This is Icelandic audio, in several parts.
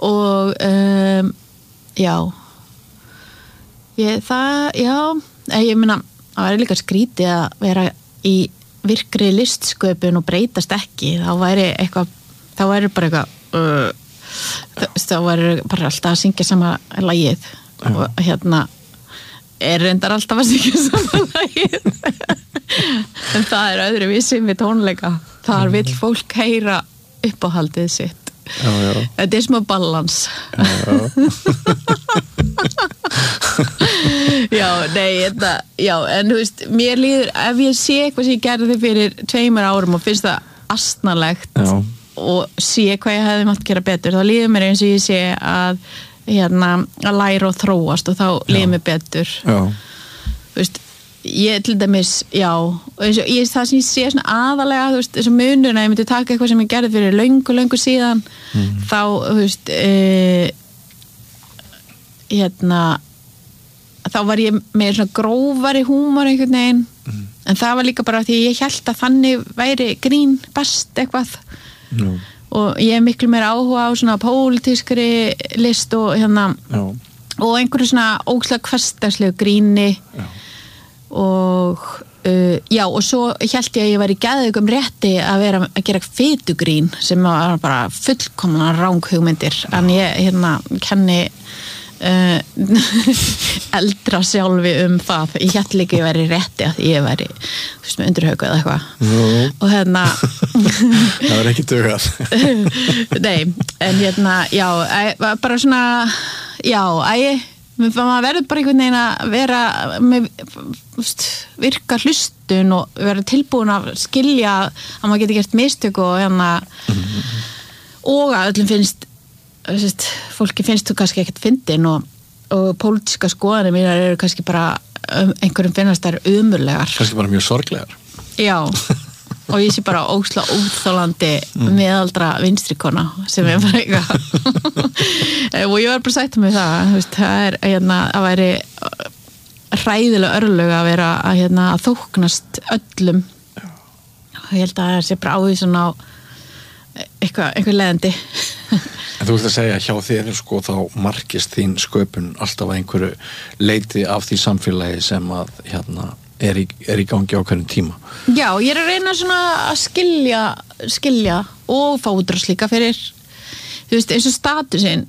og já ég meina það væri líka skrítið að vera í virkri listsköpun og breytast ekki þá væri bara eitthvað þá væri bara alltaf að syngja sama lagið og reyndar alltaf að syngja sama lagið en það öðruvísi með tónleika þar vill fólk heyra uppáhaldið sitt þetta smá balans en þú veist mér líður, ef ég sé eitthvað sem ég gerði fyrir 2 árum og finnst það astnalegt og sé hvað ég hefði mátt gera betur þá líður mér eins og ég sé að læra og þróast og þá líður mér betur þú veist ég til dæmis, það sem ég sé svona aðalega, þú veist, þessum munurinn að ég myndi taka eitthvað sem ég gerði fyrir löngu síðan þá, þú veist þá var ég með svona grófari húmor einhvern veginn en það var líka bara því ég hélt að þannig væri grín best eitthvað og ég hef miklu meira áhuga á svona pólitískri list og og einhverju svona ógeðslega hversdagslegu gríni og og svo hélt ég að ég væri geðveikum rétti að gera fitugrín sem var bara fullkomna ranghugmyndir en ég kenni eldra sjálfi það ég hélt líka ég væri rétti að ég væri þú veist með undirhauku eða eitthvað og það var ekki dugað nei, en bara svona maður verður bara einhvern veginn að vera með virka hlustun og vera tilbúin að skilja að maður geti gert mistök og og að öllum finnst fólki finnst þú kannski ekkert fyndin og pólitíska skoðanir mínar eru kannski bara einhverjum finnast þær umurlegar kannski bara mjög sorglegar og ég sé bara ógeðslega óþolandi meðaldra vinstrikona sem bara eitthvað og ég var bara sætt með það það að væri hræðilega örlög að vera að þóknast öllum og ég held að það sé bara ávísun á einhver leiðandi En þú vilt að segja hjá þér þá markist þín sköpun alltaf að einhverju leiti af því samfélagi sem að er í gangi á hverjum tíma. Já, ég er að reyna svona að skilja og fá útrás líka fyrir þú veist, eins og statusinn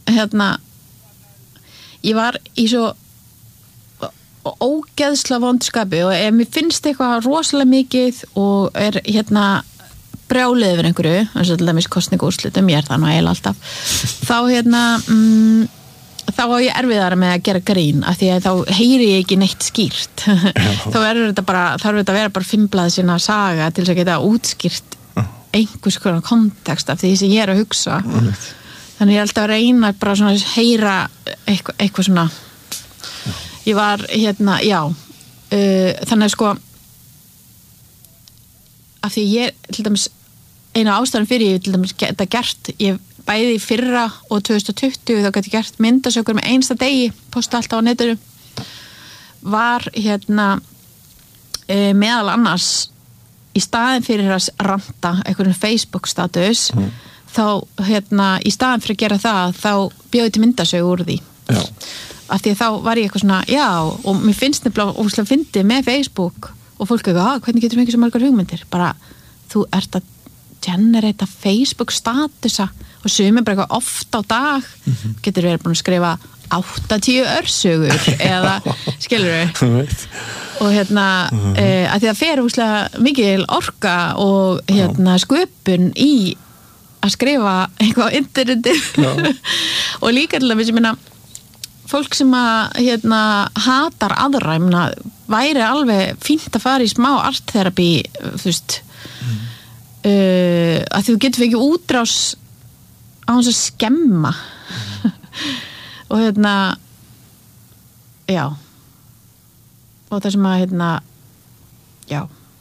ég var í svo ógeðsla vondskapi og ef mér finnst eitthvað rosalega mikið og er brjálið yfir einhverju, eins og til dæmis kosningaúrslitum, ég er það nú eiginlega alltaf þá þá á ég erfiðara með að gera grín af því að þá heyri ég ekki neitt skýrt þá þarf þetta að vera bara 5 blaða sinna saga til þess að geta útskýrt einhvers konar kontekst af því sem ég er að hugsa þannig ég er alltaf að reyna bara svona að heyra eitthvað svona ég var þannig að af því ég til dæmis eina ástæðan fyrir ég til dæmis þetta gert ég bæði í fyrra og 2020 þá gæti gert myndasökur með einsta degi posta alltaf á netinu var meðal annars í staðin fyrir að ranta einhverjum Facebook status þá í staðin fyrir að gera það þá bjóði til myndasögur úr því af því þá var ég eitthvað svona og mér finnst nefnilega ógeðslega fyndið með Facebook og fólk eitthvað, hvernig getur fengið svo margar hugmyndir bara, þú ert að generata Facebook statusa og sumir bara eitthvað oft á dag getur verið búin að skrifa 80 örsögur eða skilurðu og að því að fer úslega mikil orka og sköpun í að skrifa eitthvað á interneti og líka til að við sem fólk sem að hatar aðra, ég meina væri alveg fínt að fara í smá artterapi þú veist að þú getur fengið útrás á hans að skemma og já og það sem að já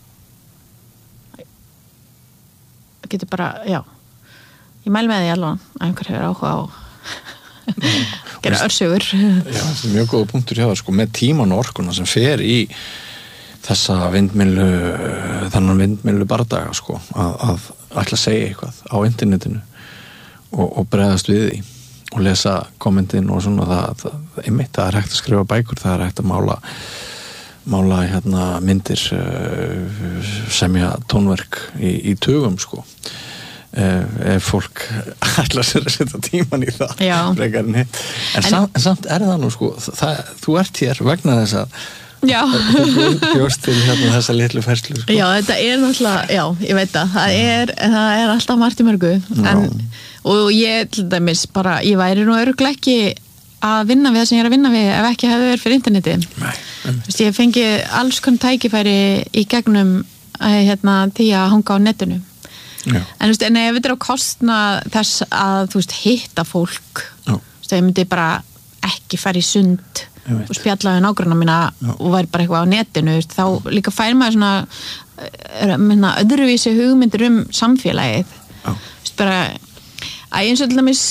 getur bara, já ég mæli með því alveg að einhver hefur áhuga á gera örsögur Já, það er mjög góða punktur hjá það með tíman og orkuna sem fer í þessa þennan vindmyllu bardaga að ætla að segja eitthvað á internetinu og bregðast við því og lesa kommentin og svona það einmitt, það hægt að skrifa bækur, það hægt að mála hérna myndir, semja tónverk í tugum sko. Ef fólk ætlar sér að setja tíman í það frekar en hitt. En samt það nú sko, þú ert hér vegna þess að þú bjóst til hérna þessa litlu ferslu sko. Já, þetta náttúrulega, já, ég veit það er alltaf margt í mörgu og ég til dæmis bara, ég væri nú örugglega ekki að vinna við það sem ég er að vinna við ef ekki hefði verið fyrir interneti. Ég fengi alls konar tækifæri í gegnum því að hanga á netinu. En ef þetta á kostnað þess að hitta fólk, ég myndi bara ekki fara í sund og spjalla við nágranna mína og væri bara eitthvað á netinu, þá líka fær maður svona öðruvísi hugmyndir samfélagið. Bara eins og til dæmis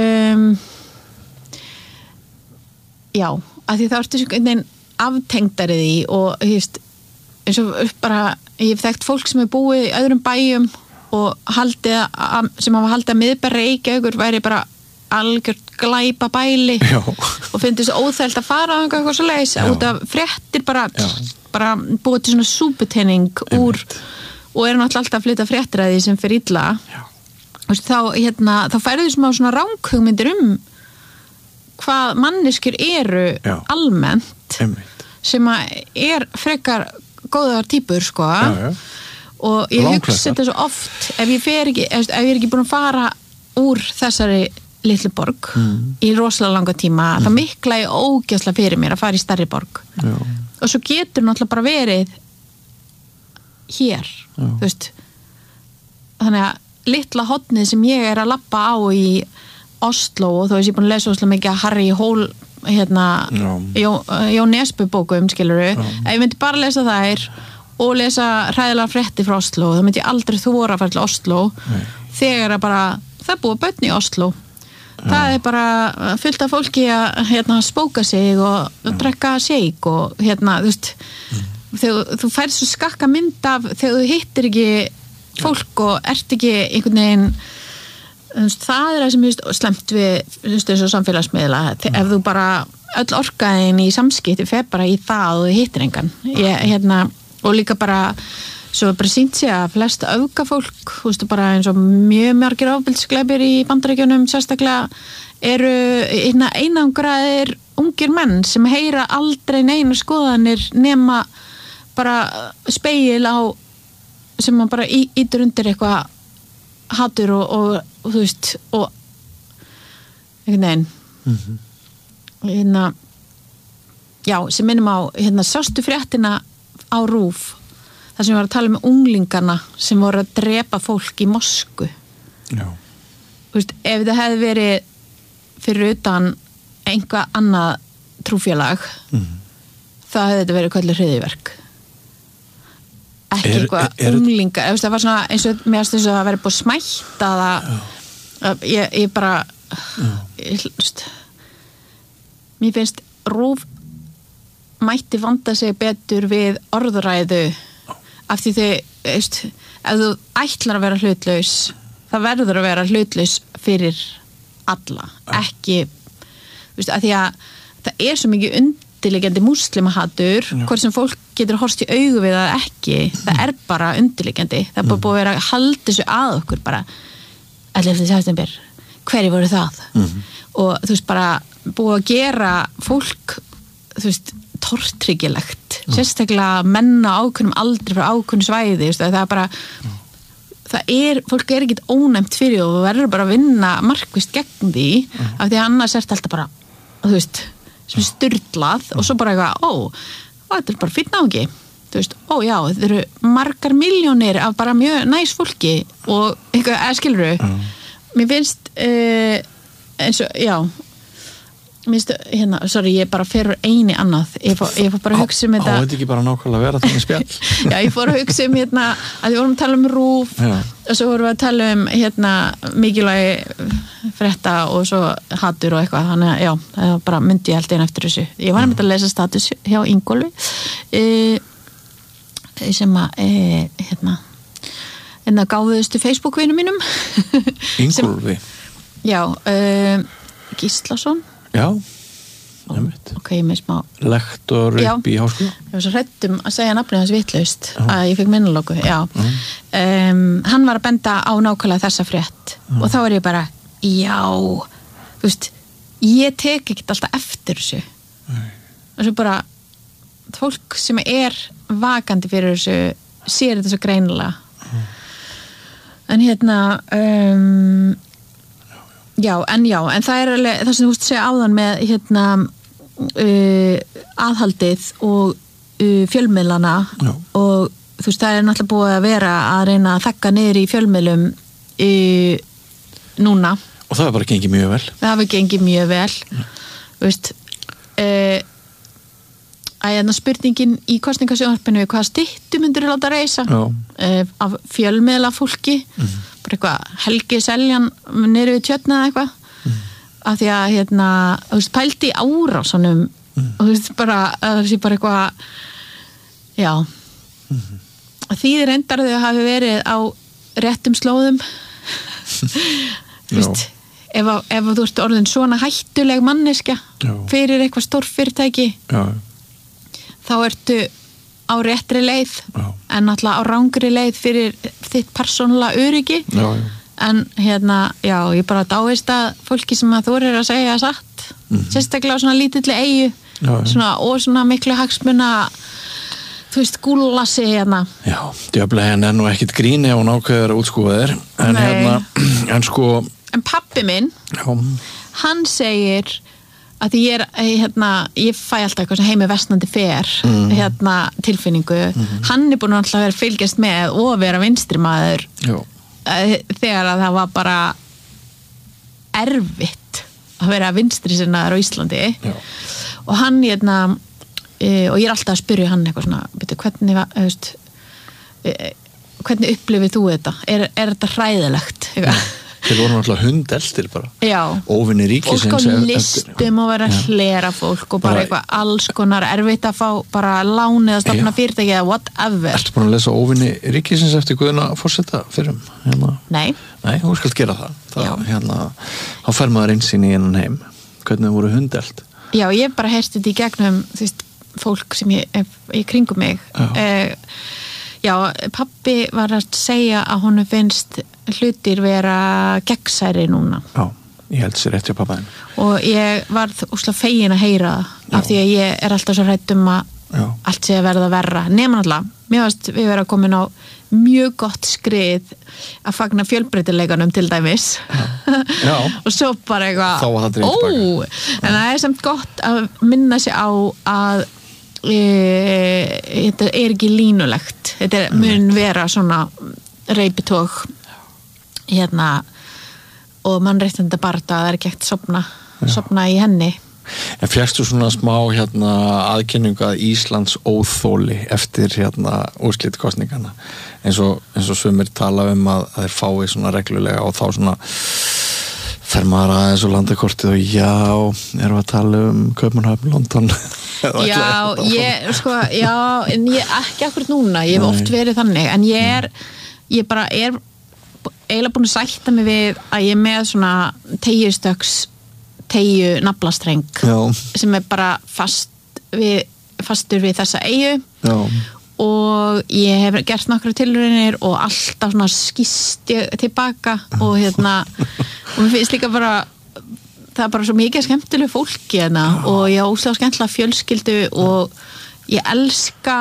já, af því þá ertu einhvern veginn aftengdari því og eins og bara ég hef þekkt fólk sem er búið í öðrum bæjum og sem hafa haldið að miðbæ Reykjavíkur væri bara algjört glæpa bæli og finnst þess óþælt að fara á eitthvað svo leiðis út af fréttir bara búið til svona súputenning úr og náttúrulega alltaf að flytta fréttir að því sem fer illa þá færðu smá svona ranghugmyndir hvað manneskjur eru almennt sem að frekar góðar típur sko og ég hugsa þetta svo oft ef ég er ekki búin að fara úr þessari litlu borg í rosalega langa tíma þá mikla ég ógeðslega fyrir mér að fara í stærri borg og svo getur náttúrulega bara verið hér þannig að litla hotnið sem ég er að labba á í Oslo og þó ég búin að lesa óslega mikið að Harry Hole Jón Nesbø bókum skiluru, ef ég myndi bara lesa þær og lesa hræðilega frétti frá Oslo, þá myndi ég aldrei þora að fara til Oslo þegar að bara það búið börn í Oslo það er bara fullt af fólki að spóka sig og drekka shake og þegar þú færð svo skakka mynd af þegar þú hittir ekki fólk og ert ekki einhvern veginn það er það sem er slemt við þessu samfélagsmiðla ef þú bara öll orkaðin í samskipti fer bara í það og þú hittir engan og líka bara svo bara sýnt sig að flest öfgafólk bara eins og mjög margir ofbeldisglæpir í Bandaríkjunum sérstaklega eru einangraðir ungir menn sem heyra aldrei neina skoðanir nema bara spegil á sem man bara ítur undir eitthvað hatur og þú veist og einhvern veginn já, sem minnum á sástu fréttina á RÚV þar sem við varum að tala um unglingana sem voru að drepa fólk í Moskvu þú veist, ef það hefði verið fyrir utan einhvað annað trúfélag þá hefði þetta verið kölluð hryðjuverk ekki eitthvað unglinga það var svona eins og mér að það verið búið smætt að ég bara mér finnst RÚV mætti vanda sig betur við orðræðu af því ef þú ætlar að vera hlutlaus það verður að vera hlutlaus fyrir alla ekki af því að það er svo mikið undirliggjandi múslimahatur hvort sem fólk getur horfst í augu við það ekki það er bara undirliggjandi það er bara búið að vera að halda þessu að okkur bara 11. september hverju voru það og þú veist bara búið að gera fólk þú veist tortryggilegt sérstaklega menna ákveðnum aldrei frá ákveðnum svæði það er bara fólk er ekkit ónæmt fyrir og verður bara að vinna markvist gegn því af því að annars ert alltaf bara þú veist sem sturlað og svo bara eitthvað þetta er bara fínn ági þú veist, já, þetta eru margar milljónir af bara mjög næs fólki og eitthvað, skilurðu mér finnst eins og, já mér finnst, sorry, ég bara fer eini annað ég fór bara að hugsa þetta þetta ekki bara nákvæmlega að vera þannig spjall já, ég fór að hugsa að við vorum að tala um RÚV og svo vorum við að tala um mikilvægi frétta og svo hatur og eitthvað þannig að, já, það bara myndi ég held einn eftir þessu ég var að lesa status hjá Ingólfi sem að gáðuðustu Facebook-vinum mínum Ingólfi já, Gíslason. Já, ok, ég með smá lektor upp í háskóla. Ég var svo hrædd að segja nafnið hans vitlaust að ég fekk minnaloku, hann var að benda á nákvæmlega þessa frétt og þá er ég bara, já þú veist, ég tek ekkert alltaf eftir þessu og svo bara fólk sem er vakandi fyrir þessu sér þetta svo greinilega en en það er alveg það sem þú veist segja áðan með aðhaldið og fjölmiðlana og þú veist það er náttúrulega búið að vera að reyna að þakka niður í fjölmiðlum núna og það hefur bara gengið mjög vel þú veist spurningin í kosningasjónvarpinu hvaða styttu myndir láta reisa af fjölmiðla fólki bara eitthvað Helgi Seljan niður við Tjörn eða eitthvað af því að þú veist pældi í árásunum og þú veist bara það sé bara eitthvað þýðir reyndar þau hafi verið á réttum slóðum þú veist ef þú ert orðin svona hættuleg manneskja fyrir eitthvað stórfyrirtæki þá ertu á réttri leið en náttúrulega á rangri leið fyrir þitt persónulega öryggi en ég bara dáist að fólki sem að þú er að segja satt sérstaklega á svona lítilli eyju og svona miklu hagsmuna þú veist gúllassi Já, djöflega er nú ekkit gríni ef hún ákveður að útskúfa þér en en pabbi minn hann segir að ég fæ alltaf eitthvað sem heimi versnandi fer tilfinningu hann er búin að alltaf vera fylgjast með og vera vinstrimaður þegar að það var bara erfitt að vera vinstrisinnaður á Íslandi og hann og ég er alltaf að spyrja hann eitthvað svona hvernig upplifir þú þetta? Er þetta hræðilegt? Þeir voru náttúrulega hundelstir bara óvinni ríkisins fólk á listum og vera að hlera fólk og bara eitthvað alls konar erfitt að fá bara lán eða stofna fyrirtæki eða whatever Ertu búin að lesa óvinni ríkisins eftir Guðna forseta fyrrum? Nei, þú skalt gera það þá fer maður innsýn í hennan heim hvernig þau voru hundelt Já, ég bara heyrst þetta í gegnum þú veist, fólk sem ég kringum mig pabbi var að segja að honum finnst hlutir vera gegnsæri núna Já, ég held sér rétt hjá pappaðin og ég var úslega fegin að heyra það af því að ég er alltaf svo hrædd að allt sé að verða verra nema náttúrulega, mér varst við vera komin á mjög gott skrið að fagna fjölbreytileikanum til dæmis og svo bara eitthvað en það er samt gott að minna sig á að þetta er ekki línulegt þetta mun vera svona reipitók og mannréttindi barða það er ekki hægt sofna í henni En fékkstu svona smá aðkynningu að Íslands óþóli eftir úrslitkosningana eins og sumir tala að þeir fái svona reglulega og þá svona fer maður aðeins og landakortið og erum við að tala Kaupmannahöfn, London en ég ekki akkurat núna ég hef oft verið þannig en ég bara er eiginlega búin að sætta mig við að ég er með svona teygju naflastreng sem er bara fastur við þessa eyju og ég hef gert nokkra tilraunir og alltaf svona skýst ég tilbaka og og mér finnst líka bara það er bara svo mikið skemmtileg fólki og ég á óslega skemmtilega fjölskyldu og ég elska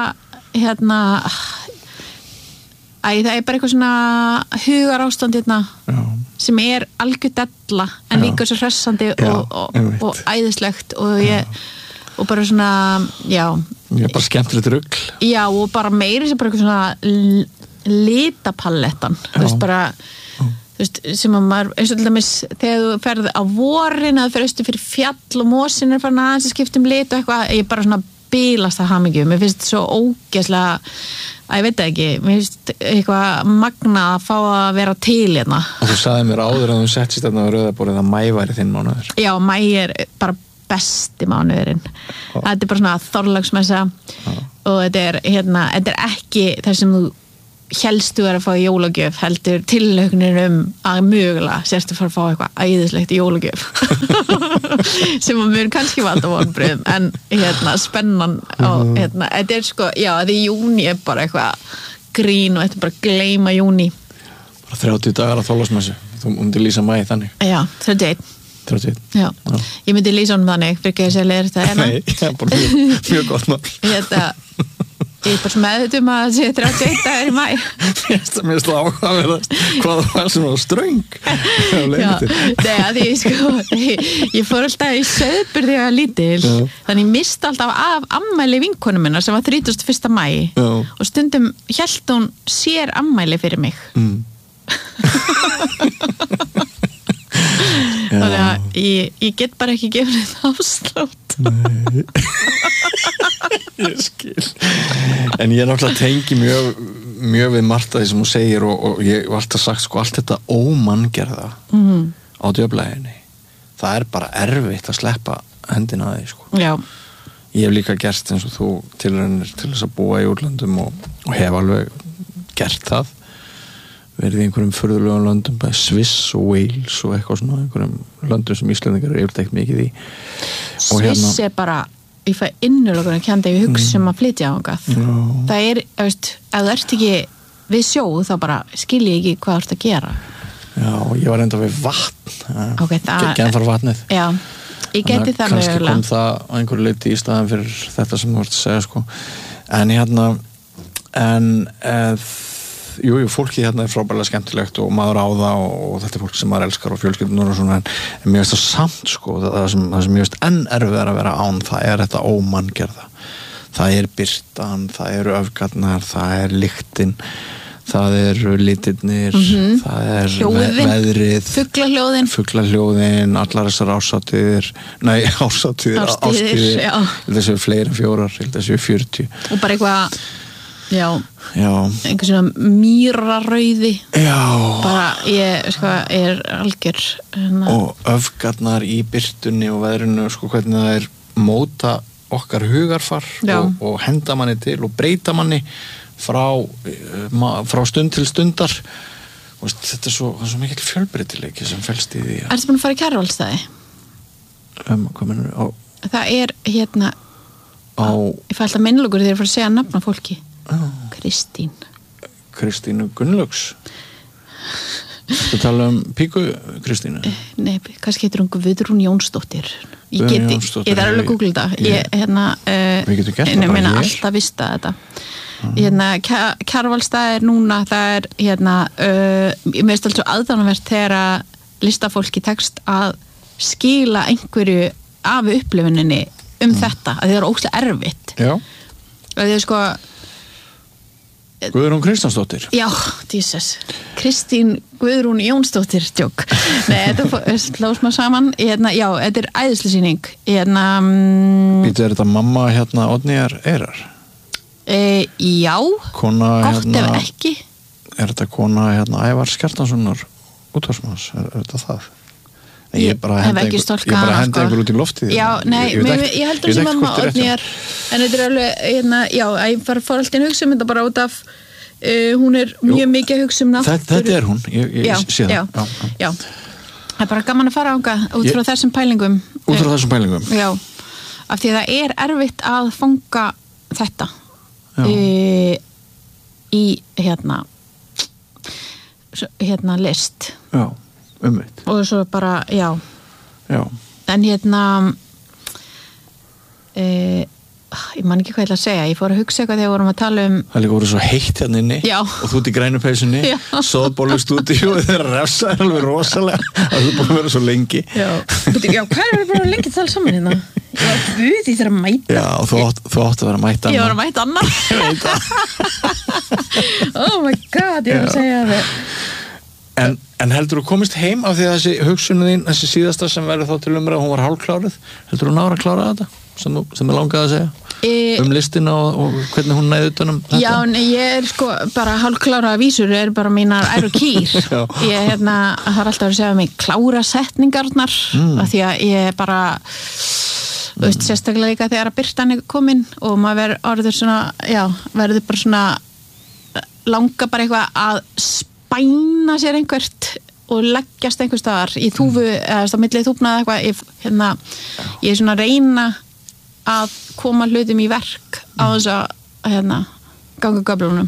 það er bara eitthvað svona hugarástand sem er algjör della en líka svo hressandi og æðislegt og bara svona bara skemmtilegt rugl og bara meiri sem bara eitthvað svona litapalettan þú veist bara þú veist, sem að maður, eins og til dæmis þegar þú ferð á vorin eða fer austur fyrir fjall og mosin farin aðeins að skipta lit og eitthvað ég bara svona bílast það hamingju mér finnst þetta svo ógeðslega að ég veit ekki, mér finnst eitthvað magna að fá að vera til og þú sagði mér áður að þú settist þarna á rauðaborðið að mæ væri þinn mánuður Já, mæ er bara besti mánuðurinn þetta er bara svona þorlagsmessa og þetta er ekki þar sem þú helstu að fá jólagjöf heldur tillögnin að mögulega sérstu fara að fá eitthvað æðislegt jólagjöf sem að mér kannski valda vonbrigðum en spennan og þetta sko, já, því júni bara eitthvað grín og þetta bara gleyma júni bara 30 dagar að Þorláksmessu þú myndir lýsa maí þannig já, 31 já. Ég myndi lýsa honum þannig fyrir ekki að segja leir þetta nei, bara mjög gott mál ég bara meðutum að það sé 31 dagar í maí mér finnst það áhugaverðast hvað það var sem var ströng nei, að því sko ég fór alltaf í Sauðburð þegar ég var lítil þannig ég misti alltaf af ammæli vinkonu minnar sem var 31. maí og stundum hélt hún sér ammæli fyrir mig þannig að ég get bara ekki gefið þetta afslátt nei ég skil en ég náttúrulega tengi mjög við margt af því sem hún segir og ég hef alltaf sagt sko allt þetta ómanngerða á djöflæginni það er bara erfitt að sleppa hendina að því sko já ég hef líka gert eins og þú tilraunir til þess að búa í útlöndum og hef alveg gert það verið í einhverjum furðulegum löndum bæði Sviss og Wales og eitthvað svona einhverjum löndum sem Íslendingar eru yfirleitt mikið í Sviss er bara ég fæ innulokur að kenda ég hugsa að flytja ángað það er, ef þú ert ekki við sjó þá bara skil ég ekki hvað þú ert að gera já, ég var enda við vatn okay, genfar vatnið já, ég geti það kannski kom það á einhverju leyti í staðan fyrir þetta sem þú vart að segja sko en jú, fólki er frábærlega skemmtilegt og maður á það og þetta er fólk sem maður elskar og fjölskyldunar og svona en mér veist það samt sko það sem mér veist enn erfiðar að vera án það er þetta ómanngerða það er birtan, það eru öfgarnar það er lyktin það eru litirnir það er veðrið fuglahljóðin allar þessar ásáttíðir þessu fleiri en 4 þessu 40 og bara eitthvað já, einhver svona mýrarauði bara ég sko er algjör og öfgarnar í birtunni og veðrinu sko hvernig það er móta okkar hugarfar og henda manni til og breyta manni frá stund til stundar og þetta er svo mikill fjölbreytileiki sem felst í því Ertu búin að fara í Kjarvalsstaði? Hvað meinarðu á? Það er ég fæ alltaf minnlugur þegar ég fór að segja nafn á fólki Kristínu Gunnlaugs Þú tala Píku Kristínu? Nei, kannski heitir hún Guðrún Jónsdóttir Ég þarf alveg að googla þetta Við getum gert það bara hér alltaf vista þetta Kjarvalsstað er núna það er ég meðist alltaf aðdánavert þegar að listafólki tekst að skila einhverju af upplifuninni þetta, að það er óslega erfitt já að þið sko Guðrún Kristjánsdóttir já, Jesus Kristín Guðrún Jónsdóttir tjók nei, þetta slóðs maður saman já, þetta er æðislusýning Býtu, er þetta mamma Oddnýjar Eyrar? Já kona, gott ef ekki er þetta kona Ævars Kjartanssonar útvarsmanns, er þetta það? Ég bara hendi einhver út í loftið já, nei, ég heldur sem mamma Oddnýjar en þetta er alveg já, ég fór alltaf inn hugsa þetta bara út af hún er mjög mikið að hugsa náttúru þetta er hún, ég sé það já, það er bara gaman að fara ánga út frá þessum pælingum já, af því að það er erfitt að fanga þetta í list já og svo bara, já en ég man ekki hvað ég ætla að segja ég fór að hugsa eitthvað þegar við vorum að tala það líka voru svo heitt hérna og þú út í grænu peysunni soðbólustúdíu og þeir refsa alveg rosalega að þú búin að vera svo lengi já, hvað er bara lengi að tala saman hérna ég var buð í þeirra að mæta já, og þú átt að vera að mæta ég var að mæta annar oh my god, ég var að segja það En heldur þú komist heim af því að þessi hugsunin þín, þessi síðasta sem verður þá til umræða, hún var hálfkláruð, heldur þú náður að klára þetta sem ég langaði að segja listina og hvernig hún næði utanum þetta? Já, ég er sko bara hálfklára vísur er bara mínar ær og kýr ég það er alltaf að segja mig klára setningarnar af því að ég bara þú veist, sérstaklega líka þegar að birtan er komin og maður verður svona, já, verður bara svona langar bara eitthvað að spæna sér einhvert og leggjast einhvers staðar í þúfu eða millið þúfna eða eitthvað ég svona reyna að koma hlutum í verk á þess að ganga göflunum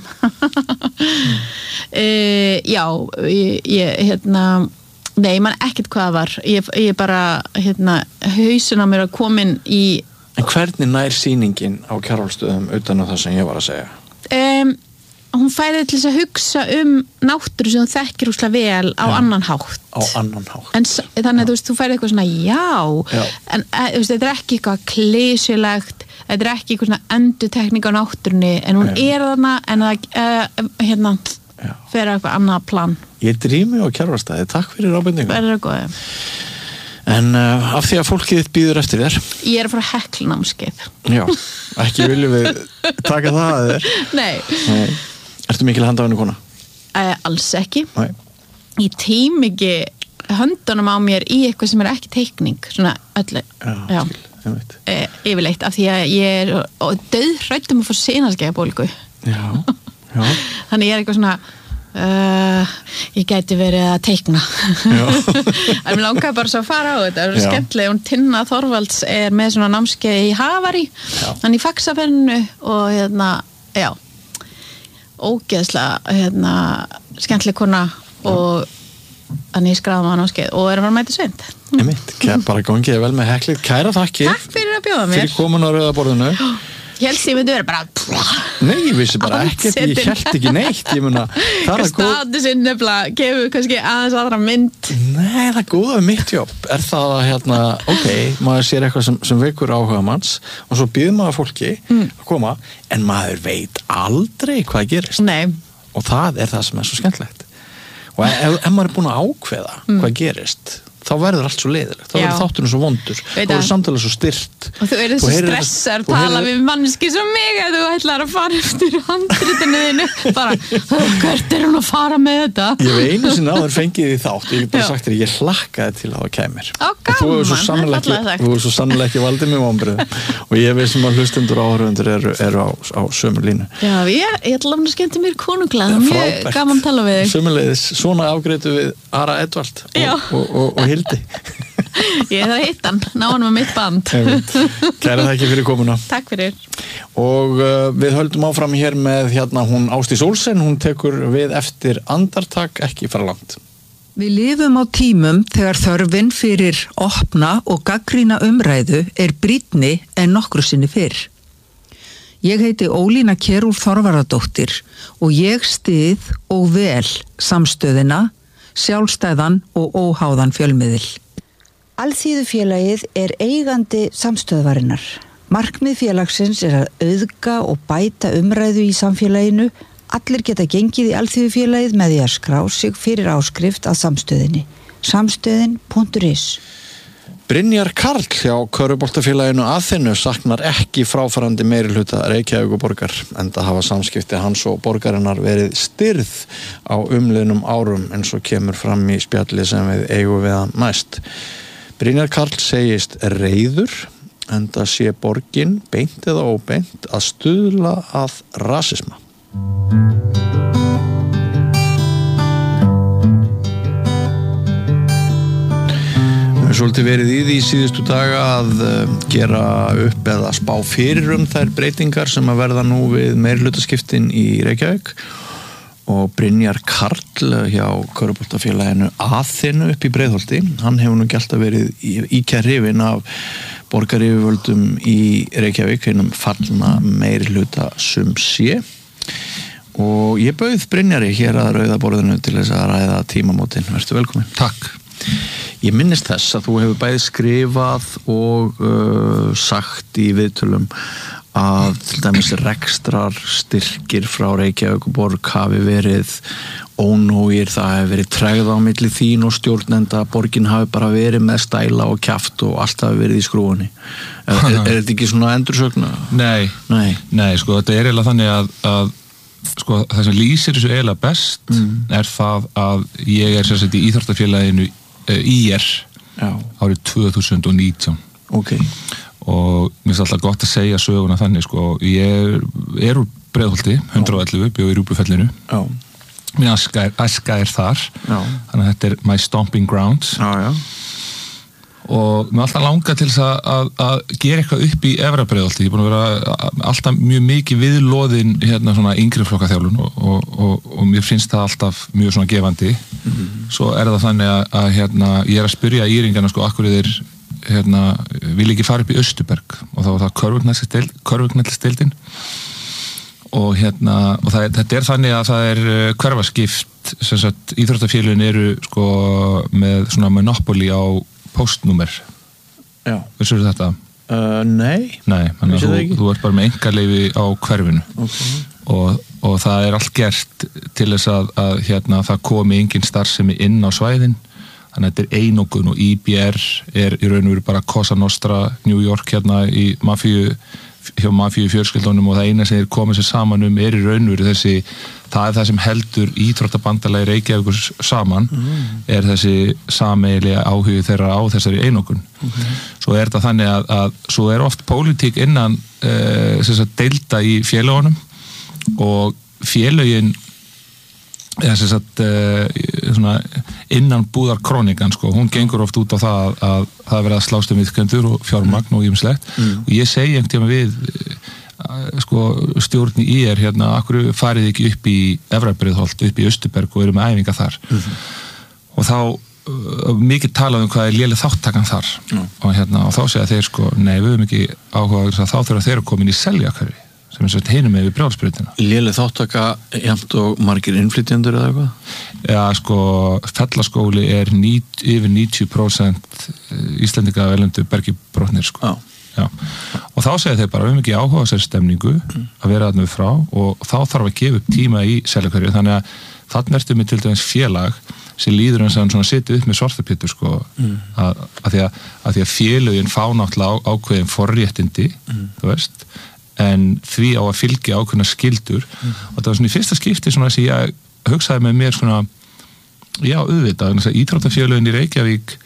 já ég nei, man ekkert hvað það var ég bara hausin á mér að komin í En hvernig nær sýningin á Kjarvalsstöðum utan á það sem ég var að segja? Hún fæði til þess að hugsa náttúru sem þú þekkir úrslega vel á annan hátt. Á annan hátt. En þannig að þú fæði eitthvað svona já. En þetta ekki eitthvað klísjulegt, þetta ekki eitthvað svona endurtekning á náttúrunni, en hún þarna en það fer eitthvað annað plan. Ég drými á Kjarvalsstaði, takk fyrir ábendingu. Það góð. En af því að fólkið þitt býður eftir þér. Ég að fara heklnámskeið. Já, ekki viljum við taka það að þér. Nei. Ertu mikil handavinnu kona? Alls ekki. Nei. Ég tím ekki höndunum á mér í eitthvað sem ekki teikning, svona öllu. Já. Ég veit. Yfirleitt, af því að ég dauðhrædd að fá senaskeiðabólgu. Já. Þannig ég eitthvað svona ég gæti verið að teikna en mér langaði bara svo að fara á þetta það er skemmtileg, hún Tinna Þorvalds með svona námskeið í Havari hann í faxapennu og ógeðslega skemmtileg kona og þannig skráðum á námskeið og að fara að mæta seint bara gangið vel með heklið, kæra þakkir takk fyrir að bjóða mér fyrir komin á rauðaborðinu Ég held ég myndi vera bara Nei, ég vissi bara ekkert, ég held ekki neitt ég muna, það er góð statusinn nefnilega, gefur kannski aðeins aðra mynd Nei, það er góða við mitt jobb er það að ok, maður sér eitthvað sem veikur áhuga manns og svo býður maður fólki að koma en maður veit aldrei hvað gerist Nei. og það er það sem er svo skemmtilegt og ef maður er búin að ákveða hvað gerist þá verður allt svo leiðilegt, þá verður þátturinn svo vondur þá verður samtalið svo styrt og þú verður svo stressar, tala við manneski svo mig að þú ætlar að fara eftir handritinu þínu, bara hvert hún að fara með þetta Ég hef einu sinni áður fengið því þátt ég hef bara sagt þér, ég hlakkaði til að það kæmir þú hefur svo sannlega ekki valdið mig vonbrigðum og ég veist sem að hlustendur og áhorfendur eru á sömu línu Já, ég ætla að skemmti mér konunglega mjög gaman að tala við þig Sömuleiðis, svona afgreitu við Ara Edvald og Hildi Ég þarf að hitta hann, ná hann með mitt band Kæra þakki fyrir komuna Takk fyrir Og við höldum áfram hér með hún Ásdís Olsen, hún tekur við eftir andartak ekki fara langt Við lifum á tímum þegar þörfin fyrir opna og gagnrýna umræðu brýnni en nokkru sinni fyrr Ég heiti Ólína Kjerúl Þorvaradóttir og ég styð og vel samstöðina sjálfstæðan og óháðan fjölmiðil. Alþýðufélagið eigandi samstöðvarinnar. Markmið félagsins að auðga og bæta umræðu í samfélaginu. Allir geta gengið í Alþýðufélagið með því að skrá sig fyrir áskrift að samstöðinni. Samstöðin.is Brynjar Karl hjá Körfuboltafélaginu Aþenu saknar ekki fráfarandi meirihluta Reykjavíkurborgar enda hafa samskipti hans og borgarinnar verið stirð á umliðnum árum eins og kemur fram í spjalli sem við eigum við hann næst. Brynjar Karl segist reiður enda sé borgin beint eða óbeint að stuðla að rasisma. Svolítið verið í því síðustu daga að gera upp eða spá fyrir þær breytingar sem að verða nú við meirihlutaskiptin í Reykjavík og Brynjar Karl hjá Körfuboltafélaginu Aþenu upp í Breiðholti hann hefur nú gert að verið íkja hrifinn af borgaryfirvöldum í Reykjavík hinum fallna meirihluta sum sé og ég bauð Brynjari hér að rauðaborðinu til þess að ræða tímamótin. Vertu velkomin. Takk. Ég minnist þess að þú hefur bæði skrifað og sagt í viðtölum að til dæmis rekstrar styrkir frá Reykjavíkurborg hafi verið ónógir, það hefur verið tregð á milli þín og stjórnenda, borgin hafi bara verið með stæla og kjaft og allt hafi verið í skrúfunni. Er þetta ekki svona endursögn? Nei, sko þetta eiginlega þannig að sko það sem lýsir þessu eiginlega best það að ég sem sagt í íþróttafélaginu IR árið 2019 okay. og mér finnst alltaf gott að segja söguna þannig sko, ég úr Breiðholti 111, bjó í Rjúpufellinu mín æska er þar þannig að þetta er my stomping grounds og mér alltaf langa til þess að gera eitthvað upp í Efra Breiðholti. Ég er búin að vera alltaf mjög mikið viðloðin hérna svona yngri flokkaþjálfun og mér finnst það alltaf mjög svona gefandi. Svo er það þannig að hérna, ég er að spyrja íringana sko akkur þeir hérna, vil ekki fara upp í Austurberg og þá var það körfuknællsdeildin og hérna og þetta er þannig að það er hverfaskipt sem sagt íþróttafélögin eru sko með svona monopoly á postnúmer. Já. Vissirðu þetta? Nei. Nei, þannig að þú ert bara með einkaleyfi á hverfinu. Og það er allt gert til þess að hérna það komi engin starfsemi inn á svæðin. Þannig að þetta er einokun og IBR er í raun og veru bara Cosa Nostra, New York hérna í hjá mafíu fjölskyldunum og það eina sem þeir komið sér saman er í raun og veru það er það sem heldur íþróttabandalagi Reykjavíkur saman er þessi sameiginlega áhugi þeirra á þessari einokun. Svo er þetta þannig að svo er oft pólitík innan deilda í félögunum og félögin eða sem sagt svona innan búðar krónikan sko, hún gengur oft út á það að það verða að slást viðsköndur og fjármagn og ýmislegt og ég segi einhvern tíma við sko stjórn í IR hérna, akkur farið ekki upp í Efra Breiðholt, upp í Austurberg og eru með æfinga þar og þá mikið talað hvað er léleg þáttakan þar og hérna og þá segja þeir sko, nei við höfum ekki áhuga þá þurfa þeir að koma inn í Seljakörfi sem svo hinum með við Brjálsbrautina. Léleg þáttaka jafnt og margir innflytjendur eða eitthvað? Já, sko, Fellaskóli er yfir 90% Íslendinga af erlendu bergibrotnir, sko. Já. Og þá segja þeir bara, við höfum ekki áhuga á þessari stemningu að vera þarna við frá og þá þarf að gefa upp tíma í Seljakörfi, þannig að þarna ertu með til dæmis félag sem líður eins og hann sitja upp með svartapittur, sko, að því að félögin fá náttúrulega ákveðin forréttindi, þú veist, en því á að fylgja ákveðna skildur og það var svona í fyrsta skipti svona þess að ég hugsaði með mér svona já, auðvitað, íþróttafélögin í Reykjavík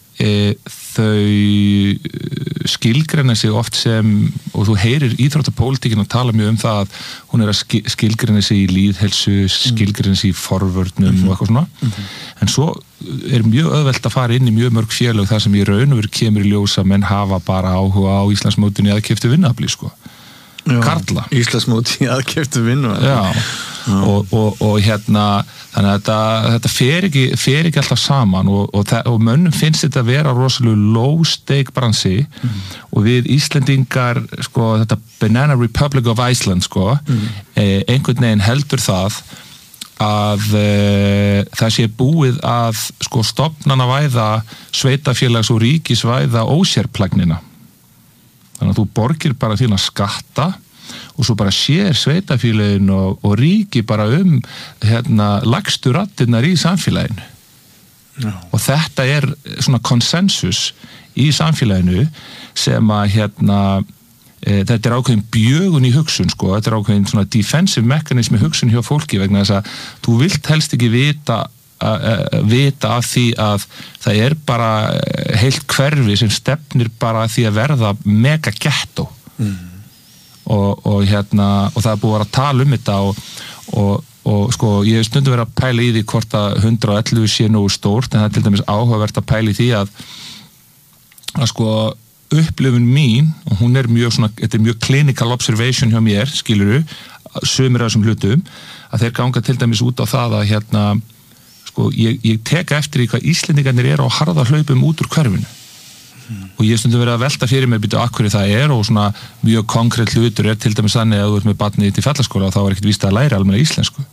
þau skilgreina sig oft sem og þú heyrir íþróttapólitíkin að tala mjög það að hún að skilgreina sig í lýðhelsu, skilgreina sig í forvörnum og eitthvað svona en svo er mjög auðvelt að fara inn í mjög mörg félög þar sem í raun og veru kemur í ljósa menn hafa bara áhuga á Íslandsmótinu að keyptu vinnuafli, sko Karla. Íslandsmóti að keyptu vinnuafli. Já. Og hérna þannig að þetta fer ekki alltaf saman og mönnum finnst þetta að vera rosalega low stake bransi og við Íslendingar sko þetta Banana Republic of Iceland sko einhvern veginn heldur það að það sé búið að sko stofnanavæða sveitafélags og ríkisvæða ósérplagnina. Þannig að þú borgir bara þína skatta og svo bara sér sveitafélagin og ríki bara hérna lægstu raddirnar í samfélaginu. Já. Og þetta er svona konsensus í samfélaginu sem að hérna þetta er ákveðin bjögun í hugsun sko, þetta er ákveðin svona defensive mechanism í hugsun hjá fólki vegna þess að þú vilt helst ekki vita af því að það er bara heilt hverfi sem stefnir bara því að verða mega ghetto og hérna og það er búið að tala þetta og sko ég hef stundum verið að pæla í því hvort að 111 sé nógu stórt en það er til dæmis áhugavert að pæla í því að sko upplifun mín og hún er mjög svona, þetta er mjög clinical observation hjá mér, skilurðu sumir af þessum hlutum að þeir ganga til dæmis út á það að hérna sko, ég teka eftir í hvað Íslendingarnir eru á harða hlaupum út úr hverfinu og ég stundum verið að velta fyrir mig býtu af hverju það er og svona mjög konkrétt hlutur er til dæmis þannig að þú ert með barnið þitt í fellaskóla og þá er ekkert víst að læra almenna íslensku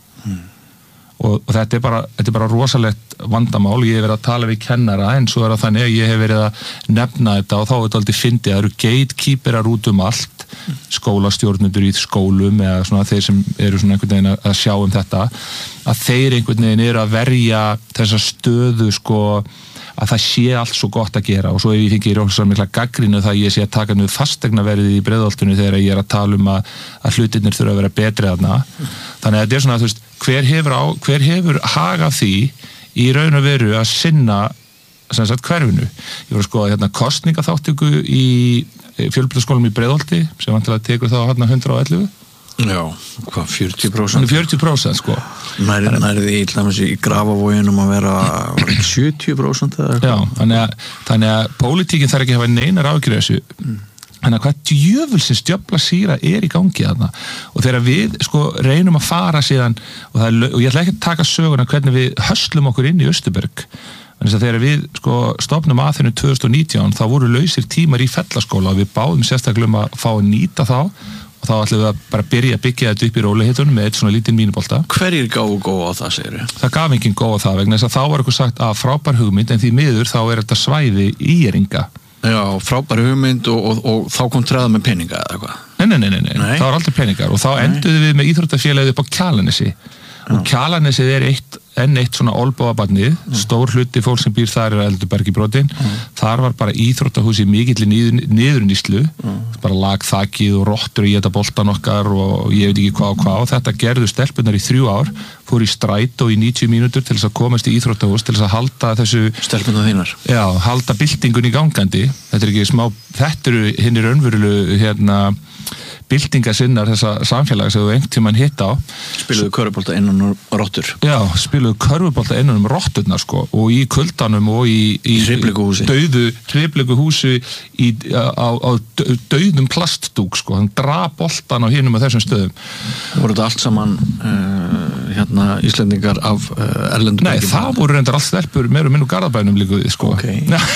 og þetta er bara rosalegt vandamál, ég hef verið að tala við kennara en svo er það þannig að ég hef verið að nefna þetta og þá er þetta aldrei fyndið, það eru gatekeeperar út allt skólastjórnendur í skólum eða svona þeir sem eru svona einhvern veginn að sjá þetta að þeir einhvern veginn eru að verja þessa stöðu sko að það sé allt svo gott að gera og svo ef ég fengi rosalega mikla gagnrýni það ég sé að taka nú fasteignaverðið í Breiðholtinu þegar ég er að tala að hlutirnir þurfa að vera betri þarna þannig að þetta er svona þú veist hver hefur hagað því í raun og veru að sinna sem sagt hverfinu ég voru að skoða hérna kosningaþáttöku í fjölbrautaskólanum í Breiðholti sem vantilega tekur þá hérna 111 Já, hvað, 40%? 40% sko. Nærði í Grafavoginum að vera 70% eða eitthvað? Já, þannig að pólitíkin þarf ekki að hafa neinar áhyggjur af þessu. Þannig að hvað djöfulsins djöfla sýra í gangi þarna og þegar við sko reynum að fara síðan og ég ætla ekki að taka söguna hvernig við höslum okkur inn í Austurberg. Þannig að þegar við sko stofnum aðeinu 2019 þá voru lausir tímar í fellaskóla og við báðum sérstaklega að fá að nýta þá og þá ætlum við að bara byrja að byggja þetta upp í rólehitunum með eitt svona lítinn mínubolta. Hverjir gáðu góð á það, segir þið? Það gaf enginn góð á það vegna þess að þá var eitthvað sagt að frábær hugmynd en því miður þá þetta svæði íringa. Já, frábær hugmynd og þá kom treða með peninga eða eitthvað? Nei, það var aldrei peningar og þá enduðu við með íþróttafélagið upp á Kjalarnesi og Kjalarnesið enn eitt svona olbóabarnið, stór hluti fólk sem býr þar Elduberg í brotin, þar var bara íþróttahús í mikilli niðurnýslu, bara lag þakið og rottur í þetta boltan okkar og ég veit ekki hvað og þetta gerðu stelpunar í 3 ár, fór í strætó í 90 mínútur til þess að komast í íþróttahús til þess að halda þessu stelpunar þínar. Já, halda byltingun í gangandi. Þetta eru hinir raunverulegu byltinga sinnar þessa samfélags sem þú einhvern tímann hitt á. Spiluðu körfubolta innan rottur. Já, spiluðu körfubolta innan rotturnar sko og í kuldanum og í dauðu hreyflegu-húsi á dauðum plastdúk sko, hann drap boltan á hinum á þessum stöðum. Voru þetta allt saman Íslendingar af erlendum? Nei, það voru reyndar allt stelpur meira minn og Garðabænum líka við sko. Ok.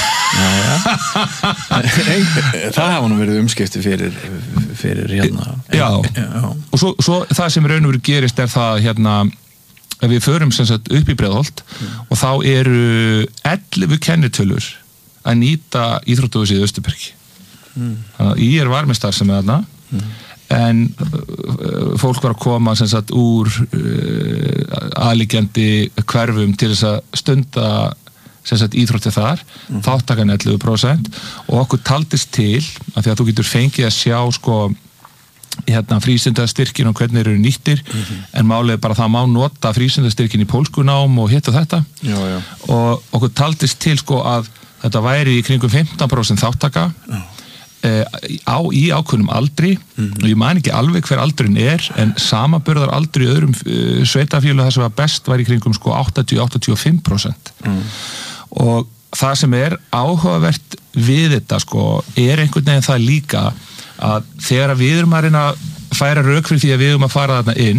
Það hafa nú verið umskipti fyrir Já. Og svo það sem raun og veru gerist það ef við förum sem sagt upp í Breiðholt og þá eru 11 kennitölur að nýta íþróttahúsið í Austurbergi. Þannig að var með starfsemi þarna en fólk var að koma sem sagt úr aðliggjandi hverfum til þess að stunda sem sagt íþróttið þar, þáttakan 11% og okkur taldist til að því að þú getur fengið að sjá sko frístundastyrkin og hvernig eru nýttir en málið bara það má nota frístundastyrkin í pólskunám og hitt og þetta og okkur taldist til sko að þetta væri í kringum 15% þáttaka í ákveðnum aldri og ég man ekki alveg hver aldurinn en samanburðar aldri í öðrum sveitafélögum þar sem var best var í kringum sko 80-85% og það sem áhugavert við þetta sko einhvern veginn það líka að þegar við erum að reyna að færa rök fyrir því að við erum að fara þarna inn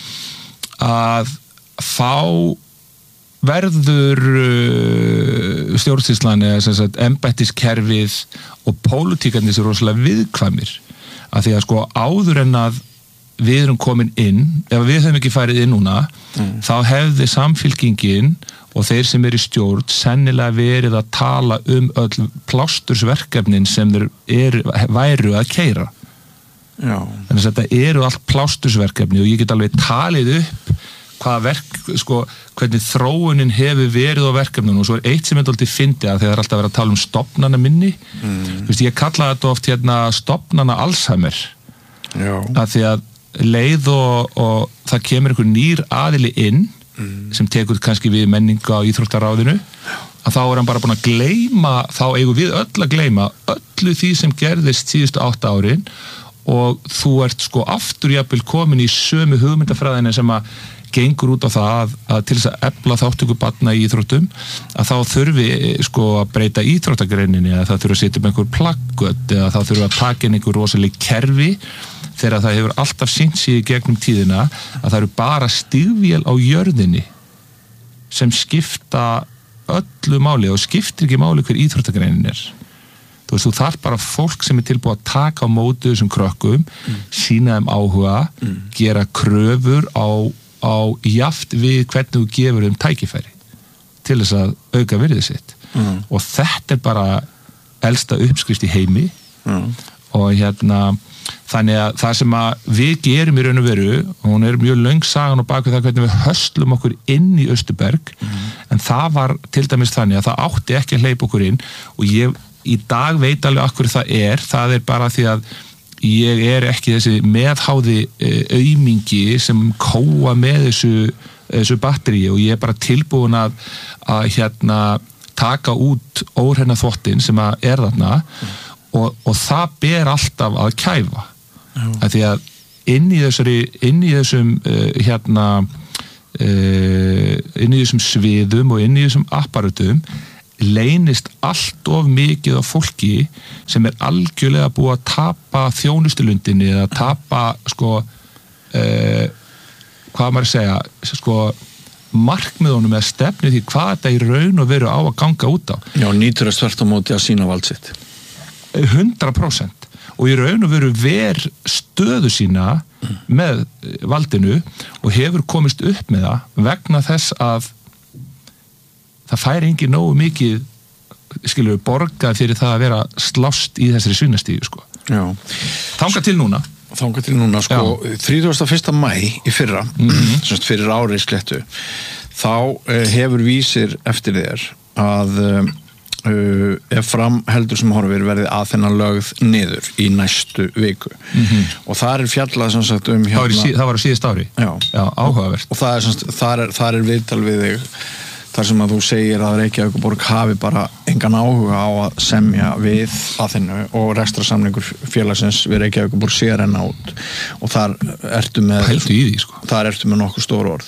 að þá verður stjórnsýslan eða embættiskerfið og pólitíkarnir sér rosalega viðkvæmir að því að sko áður en að við erum komin inn, ef við höfum ekki farið inn núna, þá hefði samfylkingin og þeir sem í stjórn sennilega verið að tala öll plástursverkefnin sem þeir væru að keyra. Já. Þannig að þetta eru allt plástursverkefni og ég get alveg talið upp hvaða hvernig þróunin hefur verið á verkefnunum og svo eitt sem dálítið fyndið að þegar það alltaf verið að tala stofnana minni. Ég kalla þetta oft stofnana Alzheimer. Já. Að því að leið og það kemur einhver nýr aðili inn sem tekur kannski við menningu á íþróttaráðinu að þá hann bara búin að gleyma, þá eigum við öll að gleyma öllu því sem gerðist síðustu 8 árin og þú ert sko aftur jafnvel komin í sömu hugmyndafræðina sem að gengur út á það að til þess að efla þáttöku barna í íþróttum að þá þurfi sko að breyta íþróttagreininni eða það þurfi að setja upp einhver plaggöt eða það þurfi að taka inn einhver rosaleg kerfi þegar það hefur alltaf sýnt sig í gegnum tíðina að það eru bara stígvél á jörðinni sem skipta öllu máli og skiptir ekki máli hver íþróttagreinin Þú veist, þú þarf bara fólk sem tilbúið að taka á móti þessum krökkum, sýna þeim áhuga, gera kröfur á jaft við hvernig þú gefur þeim tækifæri til þess að auka virðið sitt. Og þetta bara elsta uppskrift í heimi og þannig að það sem að við gerum í raun og veru, og hún mjög löng sagan og bak við það hvernig við höslum okkur inn í Austurberg, en það var til dæmis þannig að það átti ekki að hleypa okkur inn og ég í dag veit alveg akkur það bara því að ég ekki þessi meðháði aumingi sem kóa með þessu batteríi og ég bara tilbúin að taka út óhreina þvottinn sem að þarna og það ber alltaf að kæfa af því að inn í þessum sviðum og inn í þessum apparatum leynist allt of mikið af fólki sem algjörlega búið að tapa þjónustulundinni eða tapa hvað maður segja markmiðunum eða stefni því hvað þetta í raun og veru á að ganga út á. Já, nýtur að þvert á móti að sína vald sitt. 100% og í raun og veru ver stöðu sína með valdinu og hefur komist upp með það vegna þess að það fær engin nógu mikið borgað fyrir það að vera slást í þessari svínastíu Já. Þangað til núna 31. maí í fyrra semst fyrir ári slettu þá hefur Vísir eftir þér að ef fram heldur sem horfir verði aðþennan lögð niður í næstu viku og þar fjallað sem sagt það var á síðast ári Já, áhugavert og þar viðtal við þig þar sem að þú segir að Reykjavíkurborg hafi bara engan áhuga á að semja við Aþenu og rekstrarsamningur félagsins við Reykjavíkurborg sé að renna út og þar ertu með þar ertu með nokkuð stór orð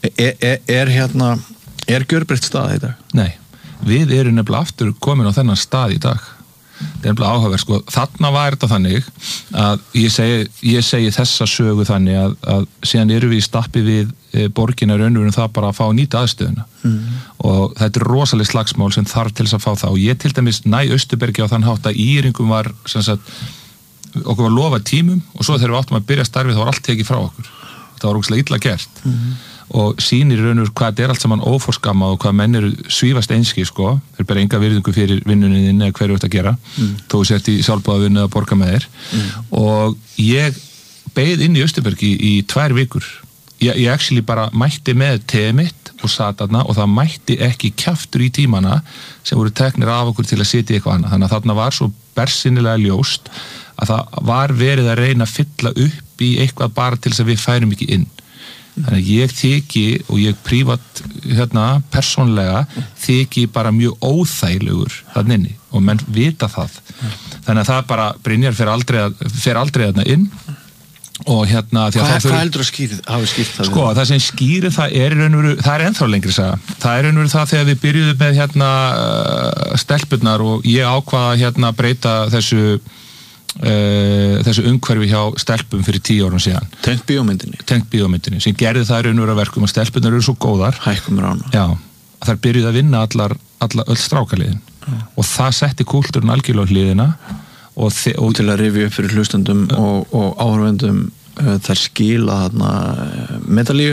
gjörbreytt stað í dag? Nei, við erum nefnilega aftur komin á þennan stað í dag það er nefnilega áhugavert þarna var þetta þannig að ég segi þessa sögu þannig að síðan erum við í stappi við borgina raunverulega það bara að fá að nýta aðstöðuna og þetta rosaleg slagsmál sem þarf til þess að fá það og ég til dæmis næ Austurbergi á þann hátt að íringum var okkur var lofað tímum og svo þegar við áttum að byrja starfið þá var allt tekið frá okkur þetta var ógeðslega illa gert og sýnir raunverulega hvað þetta allt saman óforskammað og hvað menn eru svífast einski þeir bara enga virðingu fyrir vinnuninni eða hverju þetta að gera þó sért í sjálfboðavinnu að borga með þér og ég beið inn í Austurbergi í 2 vikur ég actually bara mætti með teið mitt og sat þarna og það mætti ekki kjaftur í tímana sem voru teknir af okkur til að sitja í eitthvað annað þannig að þarna var svo bersýnilega ljóst að það var verið að reyna að fylla upp í eitthvað bara til þess að við færum ekki inn þannig að ég þyki og ég prívat persónlega þyki bara mjög óþægilegur þarna inni og menn vita það þannig að það bara Brynjar fer aldrei þarna inn og hvað heldur að hafi skýrt það? Það sem skýrir það er ennþá lengri saga það er það þegar við byrjuðum með stelpurnar og ég ákvaða breyta þessu umhverfi hjá stelpum fyrir 10 árum síðan tengt bíómyndinni sem gerði það að verkum að stelpurnar eru svo góðar hækkum rána já, þær byrjuði að vinna öll strákaliðin og það setti kúltúrinn algjörlega á hliðina og til að rifja upp fyrir hlustandum og áhorfendum þær skila medalíu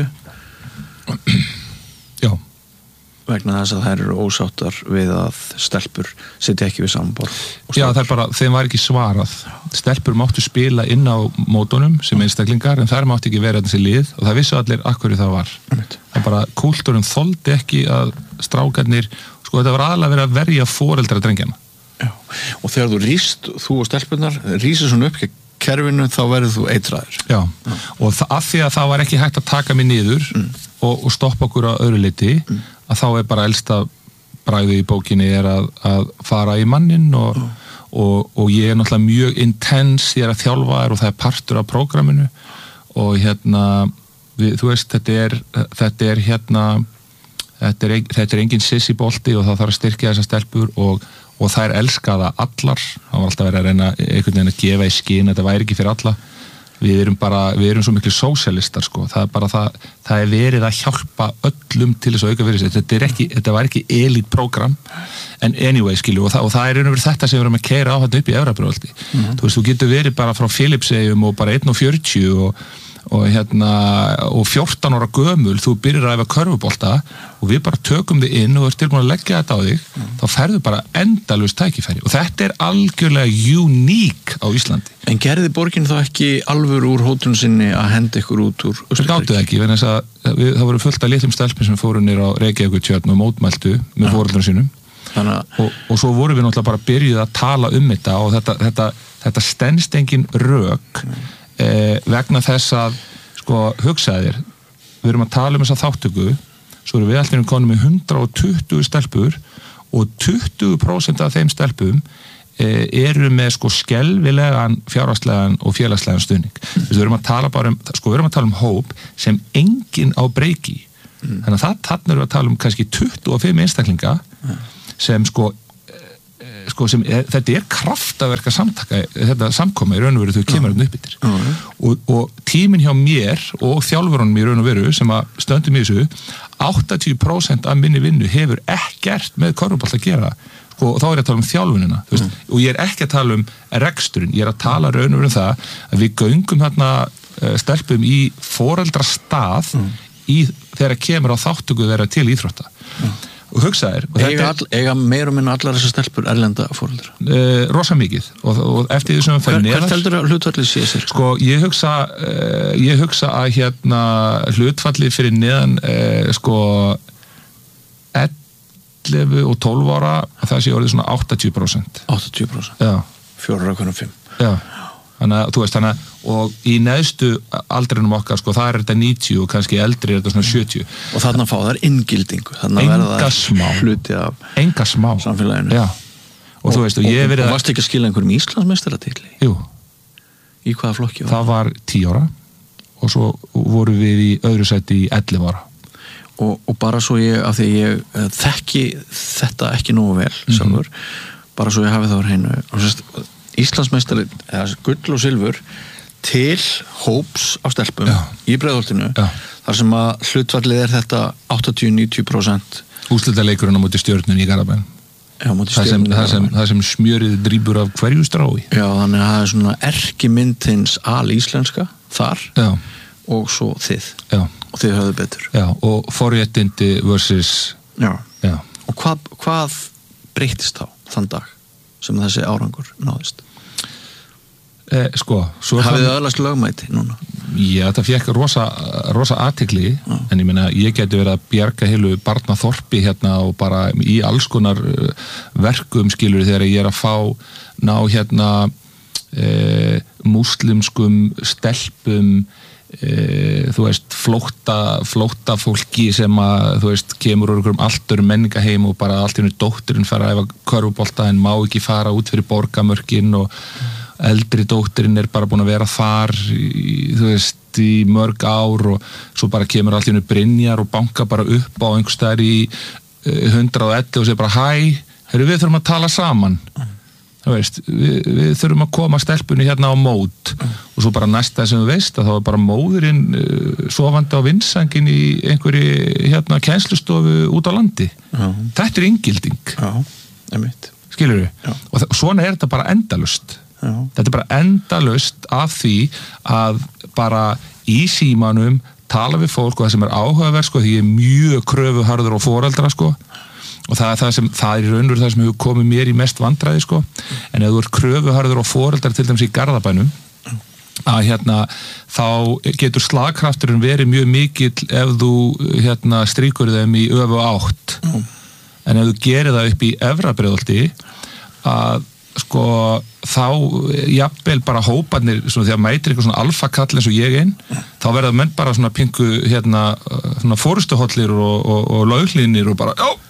já vegna þess að þær eru ósáttar við að stelpur sitja ekki við saman borð já, þeim var ekki svarað stelpur máttu spila inn á mótunum sem einstaklingar en þær máttu ekki vera þessi lið og það vissu allir af hverju það var það bara kúltúrinn þoldi ekki að strákarnir þetta var aðalega verið að verja foreldra drengjana já, og þegar þú og stelpunar rísir svona upp kerfinu þá verður þú eitraður já, og af því að það var ekki hægt að taka mig niður og stoppa okkur á öðru leyti að þá bara elsta bragðið í bókinni að fara í mannin og ég náttúrulega mjög intens, ég að þjálfa og það partur af prógraminu og þú veist þetta er engin sissi bolti og það þarf að styrkja þessar stelpur og þær elska það allar það var alltaf verið að reyna einhvern veginn að gefa í skyn þetta væri ekki fyrir alla við erum svo miklu sósíalistar það er verið að hjálpa öllum til þess að auka fyrir sig þetta var ekki elite program en anyway og það er einhverjum þetta sem við erum að keyra á þetta upp í Efrabröldi þú veist, þú getur verið bara frá Filipseyjum og bara 1:40 og 14 ára gömul þú byrjar að æfa körfubolta og við bara tökum þig inn og þú ert tilbúin að leggja þetta á þig þá ferðu bara endalaust tækifæri og þetta er algjörlega uník á Íslandi. En gerði borgin þá ekki alvöru úr hótun sinni að henda ykkur út úr Austurbergi? Það gáttu ekki, vegna þess að það voru fullt af litlum stelpum sem fóru niður á Reykjavíkurtjörn og mótmæltu með foreldrum sínum og svo voru við náttúrulega bara byrjuð að tala þetta og þetta stenst engin rök vegna þess að hugsaði þér, við erum að tala þessa þáttöku, svo erum við alltaf konum með 120 stelpur og 20% af þeim stelpum eru með sko skelfilegan fjárhagslegan og félagslegan stuðning. Við erum að tala bara við erum að tala hóp sem enginn á breyki. Þannig að þarna erum við að tala kannski 25 einstaklinga sem sem þetta kraftaverka samtaka, þetta samkoma í raun og veru þau kemur upp yfir. Og tíminn hjá mér og þjálfurunum í raun og veru sem að stöndum í þessu, 80% af minni vinnu hefur ekkert með körfubolta að gera. Og þá ég að tala þjálfunina, og ég ekki að tala reksturinn, ég að tala raun og veru það að við göngum þarna stelpum í foreldrastað þegar kemur á þáttöku þeirra til íþrótta. Og hugsaðir eiga meir og minna allar þessar stelpur erlenda foreldra? Rosa mikið og eftir því sem við færum Hvert heldur að hlutfallið sé sér? Ég hugsa að hlutfallið fyrir neðan 11 og 12 ára að það sé orðið svona 80%. 80%? Já. 4,5. Já. Þannig að og í neðstu aldrinum okkar það er þetta 90 og kannski eldri er þetta svona 70. Og þarna fá þær inngildingu, þarna verða hluti af samfélaginu. Já. Og varst ekki að skila einhverjum Íslandsmeistaratitli? Jú. Í hvaða flokki? Það var 10 ára og svo voru við í öðru sæti í 11 ára. Og bara svo af því ég þekki þetta ekki nógu vel sjálfur, bara svo ég hafi það á hreinu. Íslandsmeistari, gull og silfur til hóps af stelpum í Breiðholtinu, þar sem að hlutfallið er þetta 80-90%. Úrslitaleikurinn á móti Stjörnunni í Garðabæn. Já, móti Stjörnunni. Það sem smjörið drýpur af hverju strái. Já, þannig að það er svona erkimynd hins alíslenska þar. Já. Og svo þið. Já. Og þið höfðu betur. Já, og forréttindi versus. Já. Og hvað breytist þá þann dag sem þessi árangur náðist? Hafið þið öðlast lögmæti núna? Já, það fekk rosa athygli, en ég meina, ég geti verið að bjarga heilu barnaþorpi og bara í alls konar verkum skilur þegar ég að ná múslimskum stelpum, flótta fólki sem að kemur úr allt öðrum menningaheim og bara allt í hennu dótturinn fara að æfa körfubolta en má ekki fara út fyrir borgamörkin og eldri dótturinn er bara búin að vera þar í mörg ár og svo bara kemur allt í hennu Brynjar og banka bara upp á einhvers staðar í 111 og segir bara hæ, við þurfum að tala saman. Við þurfum að koma stelpunni á mót og svo bara næsta sem við veist að þá bara móðurinn sofandi á vindsængin í einhverju kennslustofu út á landi. Þetta er inngilding. Skilurðu? Og svona er þetta bara endalaust. Þetta er bara endalaust af því að bara í símanum tala við fólk og það sem er áhugaverð því ég er mjög kröfuharður og foreldra og það er í raun og það sem hefur komið mér í mest vandræði en ef þú ert kröfuharður og foreldrar til dæmis í Garðabænum að þá getur slagkrafturinn verið mjög mikill ef þú strýkur þeim í öfu átt en ef þú gerir það upp í Efra Breiðholti að þá jafnvel bara hóparnir þegar mætir eitthvað svona alfakall eins og ég þá verða menn bara svona pingu svona fórustuhollir og löglínir og bara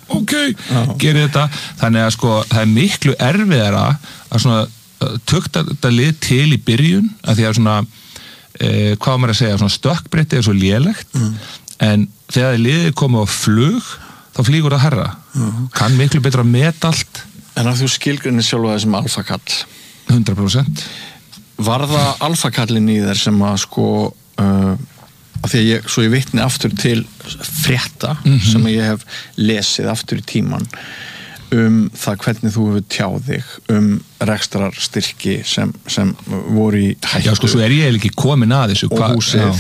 gerir þetta þannig að það er miklu erfiðara að svona tukta þetta lið til í byrjun að því að svona hvað maður að segja, svona stökkbretti er svo lélegt en þegar liðið komið á flug þá flýgur það herra kann miklu betra að meta allt. En að þú skilgreinir sjálfa þessum alfakall? 100%. Var það alfakallin í þér sem að að því að ég vitni aftur til frétta sem ég hef lesið aftur í tíman það hvernig þú hefur tjáð þig rekstrarstyrki sem voru í hættu. Já, svo er ég ekki komin að þessu. Og húsið,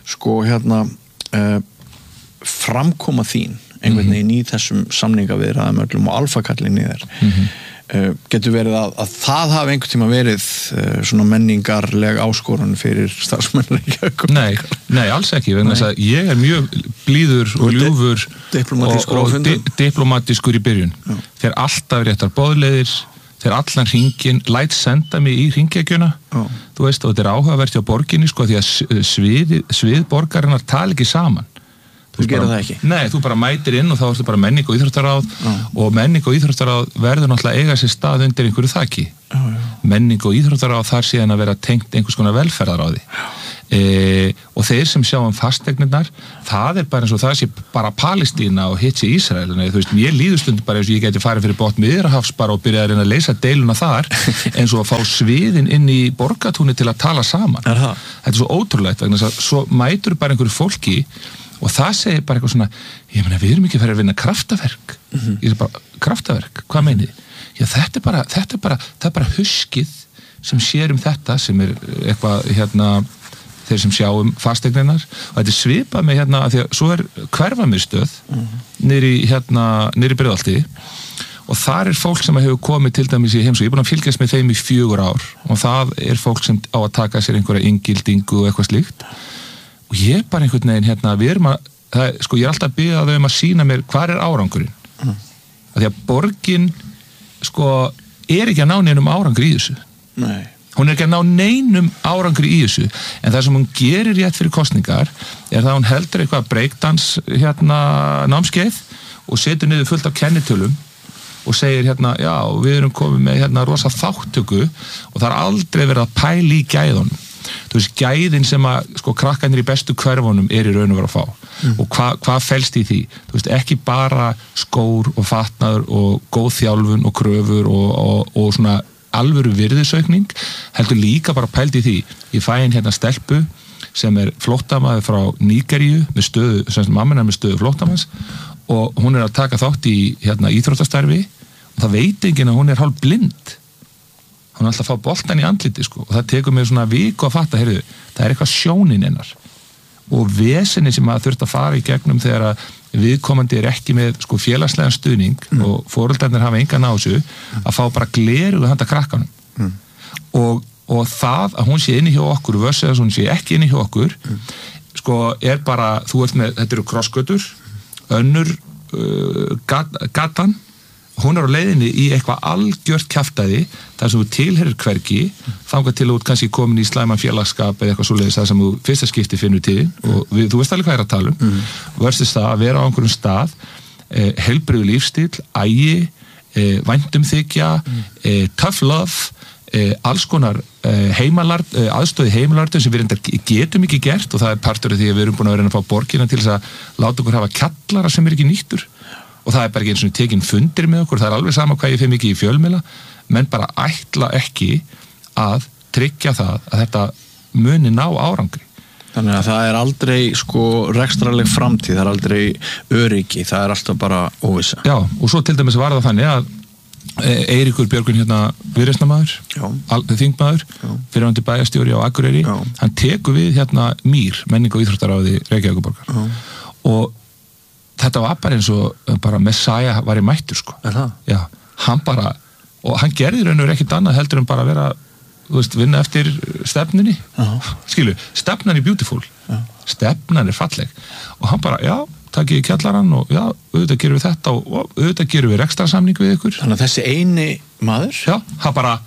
framkoma þín einhvern veginn í þessum samningaviðræðum öllum og alfakallin í þér getur verið að það hafi einhvern tíma verið svona menningarleg áskorun fyrir starfsmenn Nei, alls ekki vegna þess að ég er mjög blíður og ljúfur og diplomatískur í byrjun þegar alltaf réttar boðleiðir þegar allan hringin læt senda mig í hringekjuna þú veist og þetta er áhugavert hjá borginni því að svið borgarinnar tala ekki saman Þú gerir það ekki? Nei, þú bara mætir inn og þá ertu bara menning og íþróttaráð og menning og íþróttaráð verður náttúrulega eiga sér stað undir einhverju þaki. Menning og íþróttaráð þar síðan að vera tengt einhvers konar velferðaráði. Og þeir sem sjá fasteignirnar, það bara eins og það sé bara Palestína og hitt sé Ísrael. Þú veist, mér líður stundum bara eins og ég geti farið fyrir botn Miðjarðarhafs bara og byrja að reyna að leysa deiluna þar eins og að fá sviðin inn í borgatúni til að tala saman. Þetta svo ótrúlegt vegna þess að svo mætur bara einhverju fólki og það segir bara eitthvað svona, ég meina við erum ekki farið að vinna kraftaverk. Ég segi bara, kraftaverk, hvað meinið? Já, það er bara huskið sem sér þetta sem eitthvað þeir sem sjá fasteignirnar og þetta svipað með að því að svo hverfamiðstöð niðri Breiðholti og þar fólk sem hefur komið til dæmis í heimsókn, ég er búin að fylgjast með þeim í 4 ár og það fólk sem á að taka sér einhverja inngildingu og eitthvað slíkt og ég bara einhvern veginn við erum ég er alltaf að biðja þau að sína mér hvar árangurinn að því að borgin er ekki að ná neinum árangri í þessu. Nei. Hún er ekki að ná neinum árangri í þessu en það sem hún gerir rétt fyrir kosningar er það hún heldur eitthvað breakdans námskeið og setur niður fullt af kennitölum og segir já, við erum komið með rosa þáttöku og það er aldrei verið að pæla í gæðunum. Þú veist, gæðin sem að krakkarnir í bestu hverfunum í raun og vera að fá og hvað felst í því? Þú veist, ekki bara skór og fatnaður og góð þjálfun og kröfur og svona alvöru virðisaukning, heldur líka bara pælt í því. Ég fæ stelpu sem flóttamaður frá Nígeríu með stöðu, sem mamma með stöðu flóttamanns og hún að taka þátt í íþróttastarfi og það veit enginn að hún hálf blind. Hún alltaf að fá boltan í andliti og það tekur mig svona viku að fatta, heyrðu, það eitthvað sjónin hennar og vesenni sem að þurft að fara í gegnum þegar að viðkomandi ekki með félagslegan stuðning og foreldrarnir hafa engan á þessu að fá bara gleru handa krakkanum og það að hún sé inni hjá okkur versus að hún sé ekki inni hjá okkur bara, þú með, þetta eru krossgötur önnur gatan hún á leiðinni í eitthvað algjört kjaftaði þar sem þú tilherir hvergi þangað til út kannski komin í slæman félagskap eða eitthvað svoleiðis það sem þú fyrsta skipti finnur til og þú veist alveg hvað að tala versus það að vera á einhverjum stað heilbrigður lífstíl, ægi væntumþykja tough love alls konar aðstöði heimalartum sem við getum ekki gert og það partur af því að við erum búin að vera að fá borgina til þess að láta okkur hafa kjallara sem ekki nýttur og það bara ekki eins og tekin fundir með okkur, það alveg sama hvað ég fyrir mikið í fjölmiðla, menn bara ætla ekki að tryggja það að þetta muni ná árangri. Þannig að það aldrei rekstrarleg framtíð, það aldrei öryggi, það alltaf bara óvissa. Já, og svo til dæmis var það þannig að Eiríkur Björgvin viðreisnarmaður, þingmaður, fyrirvændi bæjarstjóri á Akureyri, hann tekur við MÍR, menning- og íþróttaráði Reykjavíkurborgar og þetta var bara eins og bara Messiah var í mættur Já, hann bara og hann gerði raun og verið ekkert annað heldur en bara vera, þú veist, vinna eftir stefnunni skilu, stefnan er beautiful stefnan er falleg og hann bara, já, takið í kjallarann og já, auðvitað gerum við þetta og auðvitað gerum við rekstrarsamning við ykkur. Þannig að þessi eini maður? Já, hann bara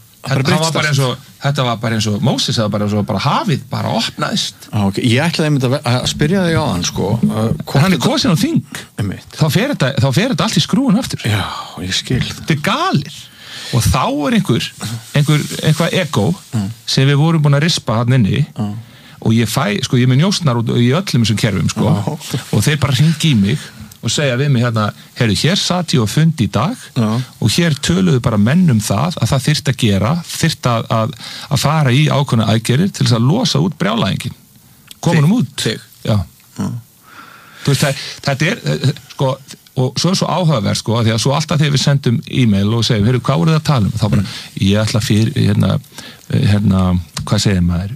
þetta var bara eins og Móses eða bara hafið bara opnaðist. Okay. Ég ætlaði einmitt að spyrja þig á hann hann kosin á þing þá fer þetta allt í skrúin aftur. Já, ég skil. Þetta galir og þá eitthvað ego sem við vorum búin að rispa hann inni og ég ég með njósnar í öllum þessum kerfum og þeir bara hringi í mig og segja við mig heyrðu, hér satt ég og fundi í dag og hér töluðu bara mennum það að það þyrfti að gera, þyrfti að fara í ákveðna aðgerðir til þess að losa út brjálæðingin. Komunum út. Já. Þú veist, þetta og svo svo áhugaverð, því að svo alltaf þegar við sendum e-mail og segjum, heyrðu, hvað voruð það að tala þá bara, ég ætla fyrir, hvað segir maður?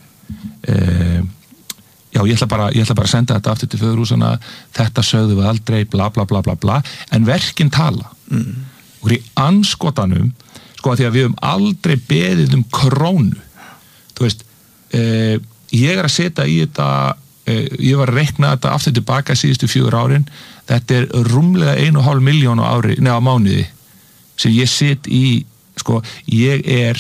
Já, ég ætla bara að senda þetta aftur til föðurhúsana, þetta sögðu við aldrei, bla bla bla bla bla, en verkin tala. Og í anskotanum, því að við höfum aldrei beðið krónu. Þú veist, ég að setja í þetta, ég var að reikna þetta aftur tilbaka síðustu 4 árin, þetta rúmlega 1,5 milljón á mánuði, sem ég set í, ég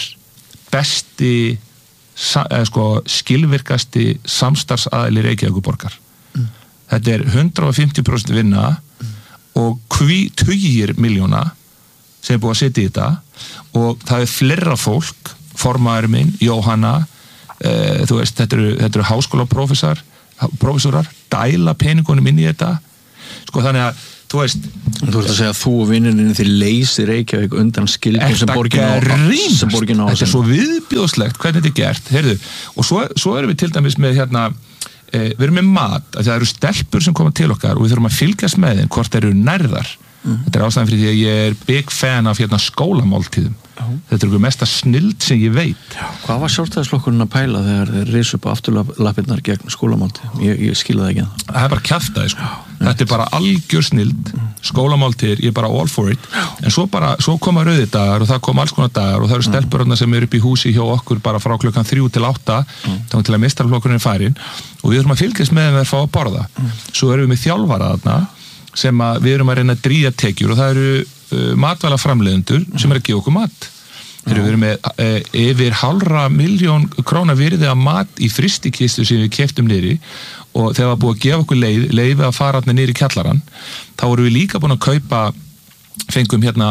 besti skilvirkasti samstarfsaðili Reykjavíkurborgar þetta 150% vinna og tugir miljóna sem búið að setja í þetta og það fleira fólk, formaður minn, Jóhanna, þú veist, þetta eru háskólaprófessorar, dæla peningunum inn í þetta, sko þannig að, þú veist... Þú ert að segja að þú og vinninni þið leysir Reykjavík undan skildum sem borgin á. Þetta svo viðbjóðslegt, hvernig þetta gert, heyrðu, og svo erum við til dæmis með hérna, við erum með mat, að það eru stelpur sem koma til okkar og við þurfum að fylgjast með þeim hvort þeir eru nærðar. Þetta ástæðan fyrir því að ég big fan af hérna skólamáltíðum. Þetta einhver mesta snilld sem ég veit. Hvað var Sjálfstæðisflokkurinn að pæla þegar þeir risu upp á afturlappirnar gegn skólamáltíðum? Ég skilja það ekki það. Það bara kjaftaði, sko. Þetta bara algjör snilld, skólamáltíðir, ég bara all for it. En svo koma rauðidagar og það koma alls konar dagar og það eru stelpurna sem eru upp í húsi hjá okkur bara frá klukkan 3 til 8, þá til að meistaraflokkurinn farinn og við þurfum að fylgjast með þeim að fá að borða. Svo erum við með þjálfara þarna sem við erum að reyna að dríja tekjur og það eru matvælaframleiðendur sem að gefa okkur mat. Við erum með yfir 500.000 króna virði af mat í frystikistu sem við keyptum niðri og þegar það búið að gefa okkur leyfi að fara niður í kjallarann, þá vorum við líka búin að kaupa, fengum hérna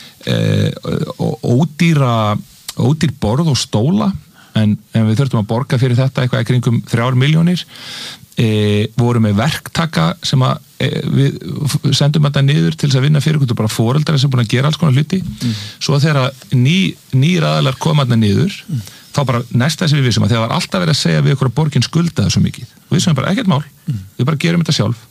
ódýr borð og stóla en við þurftum að borga fyrir þetta eitthvað kringum 3 milljónir. Vorum með verktaka sem að við sendum þetta niður til þess að vinna fyrir okkur bara foreldrar sem búin að gera alls konar hluti svo þegar nýr aðilar koma þarna niður þá bara næsta sem við vissum að þegar var alltaf verið að segja við okkur að borgin skuldaði svo mikið og við vissum bara ekkert mál, við bara gerum þetta sjálf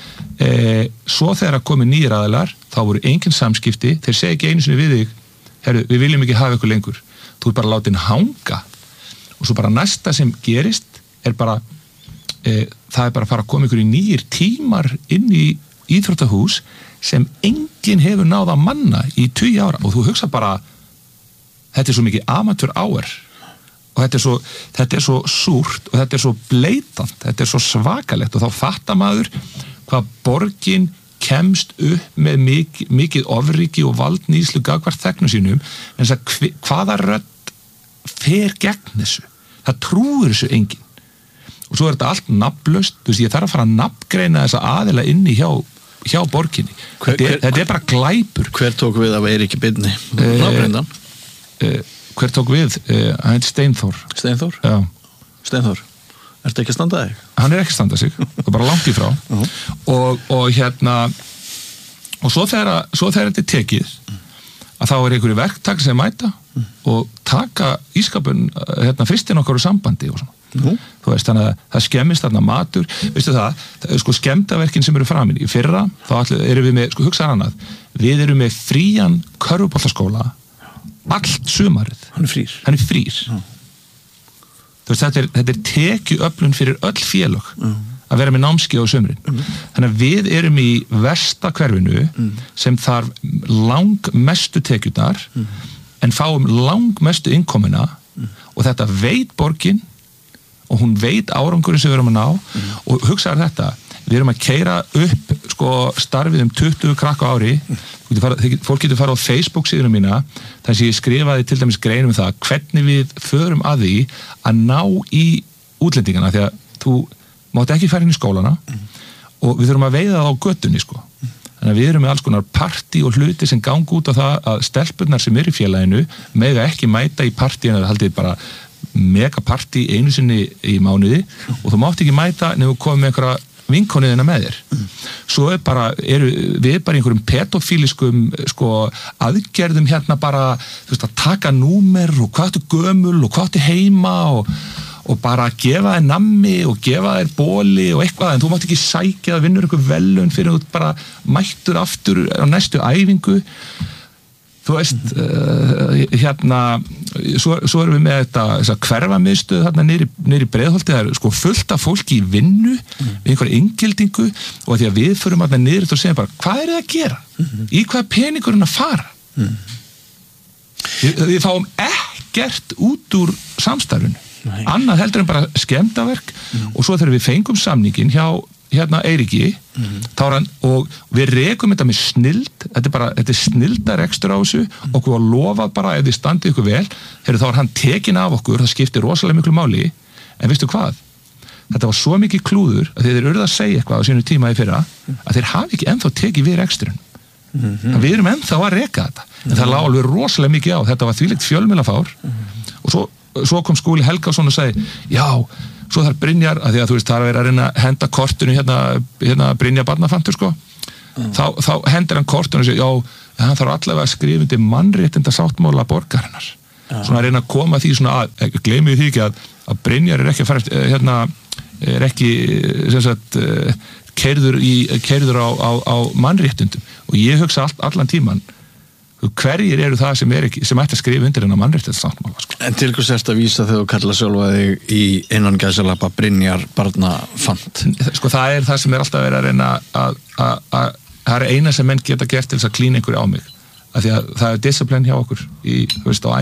svo þegar að komi nýr aðilar þá voru engin samskipti, þeir segja ekki einu sinni við þig herru, við viljum ekki hafa ykkur lengur þú bara látin hanga og svo bara næsta sem gerist bara það bara að fara að koma ykkur í nýjir tímar inn í íþróttahús sem enginn hefur náð að manna í 20 ára og þú hugsa bara þetta svo mikið amateur hour og þetta svo súrt og þetta svo bleitant, þetta svo svakalegt og þá fattar maður hvað borgin kemst upp með mikið ofríki og valdnýslu gagnvart þegnum sínum en þess að hvaða rödd fer gegn þessu það trúir þessu enginn og svo þetta allt nafnlaust, þú veist, ég þarf að fara að nafngreina þessa aðila inni hjá borginni. Þetta bara glæpur. Hver tók við af Eiríki Birni? Nafngreindan? Hver tók við? Hann heit Steinþór. Steinþór? Já. Steinþór, ertu ekki að standa þig? Hann ekki að standa sig, það bara langt í frá. Og hérna, og svo þegar þetta tekið, að þá einhverju verktak sem mæta og taka ískapun, fristin okkar úr sambandi og svona. Þú veist, þannig að það skemmist þarna matur, veistu það, sko skemmdaverkin sem eru framin í fyrra, þá erum við með, sko hugsaðan annað, við erum með frían körfuboltaskóla allt sumarið. Hann er frýr. Þú veist, þetta tekjuöflun fyrir öll félög að vera með námskeið á sumrin. Þannig að við erum í versta hverfinu sem þarf langmestu tekjurnar en fáum langmestu innkomuna og þetta veit borgin og hún veit árangurinn sem við erum að ná og hugsaður þetta, við erum að keyra upp sko starfið 20 krakka á ári, fólk getur farið á Facebook síðuna mína, þar sem ég skrifaði til dæmis greinum það, hvernig við förum að því að ná í útlendingana, því að þú mátt ekki fara inn í skólana og við þurfum að veiða það á göttunni sko þannig að við erum með alls konar partí og hluti sem ganga út á það að stelpurnar sem eru í félaginu mega ekki mæta í partíinu, það haldið bara megapartí einu sinni í mánuði og þú mátt ekki mæta nefnum komið með einhverja vinkoniðina með þér svo við bara einhverjum pedofíliskum sko aðgerðum hérna bara þú veist að taka númer og hvað ertu gömul og hvað ertu heima og bara gefa þér nammi og gefa þér bóli og eitthvað en þú mátt ekki sækja að vinnur einhver velun fyrir þú bara mættur aftur á næstu æfingu þú veist, hérna svo erum við með þessa hverfamiðstöð þarna niðri Breiðholti, það er sko fullt af fólki í vinnu við einhverja inngildingu og því að við förum þarna niður og segjum bara, hvað er það að gera? Í hvað peningurinn að fara? Við fáum ekkert út úr samstarfinu annað heldur en bara skemmdaverk og svo þegar við fengum samningin hjá hérna Eiríki og við rekum þetta með snild þetta er snildar ekstra á þessu okkur var lofað bara ef þið standið ykkur vel þá hann tekin af okkur, það skiptir rosalega miklu máli en veistu hvað? þetta var svo mikið klúður að þeir urðu að segja eitthvað á sínu tíma í fyrra að þeir hafi ekki ennþá tekið við reksturinn. Við erum ennþá að reka þetta. En það lá alveg rosalega mikið á. Þetta var þvílíkt fjölmiðlafár og svo kom Skúli Helgason og segi, já, svo þarf Brynjar, að því að þú veist, það er að reyna að henda kortinu hérna Brynjar Barnafantur, sko. Þá hendur hann kortinu og segir, já, hann þarf allavega að skrifa undir mannréttinda sáttmála borgarinnar. Svona að reyna að koma því svona að, gleymið því ekki að Brynjar er ekki að fara, er ekki, sem sagt, keyrður á mannréttindum og ég hugsa allan tíman hverjir eru það sem ætti að skrifa undir hennar mannréttindasáttmála, sko. En til hvers ertu að vísa þegar þú kallar sjálfa þig í innan gæsalappa Brynjar Barnafant? Sko það er það sem er alltaf verið að reyna að það er eina sem menn geta gert til þess að klína einhverju á mig, af því að það er discipline hjá okkur í, þú veist, á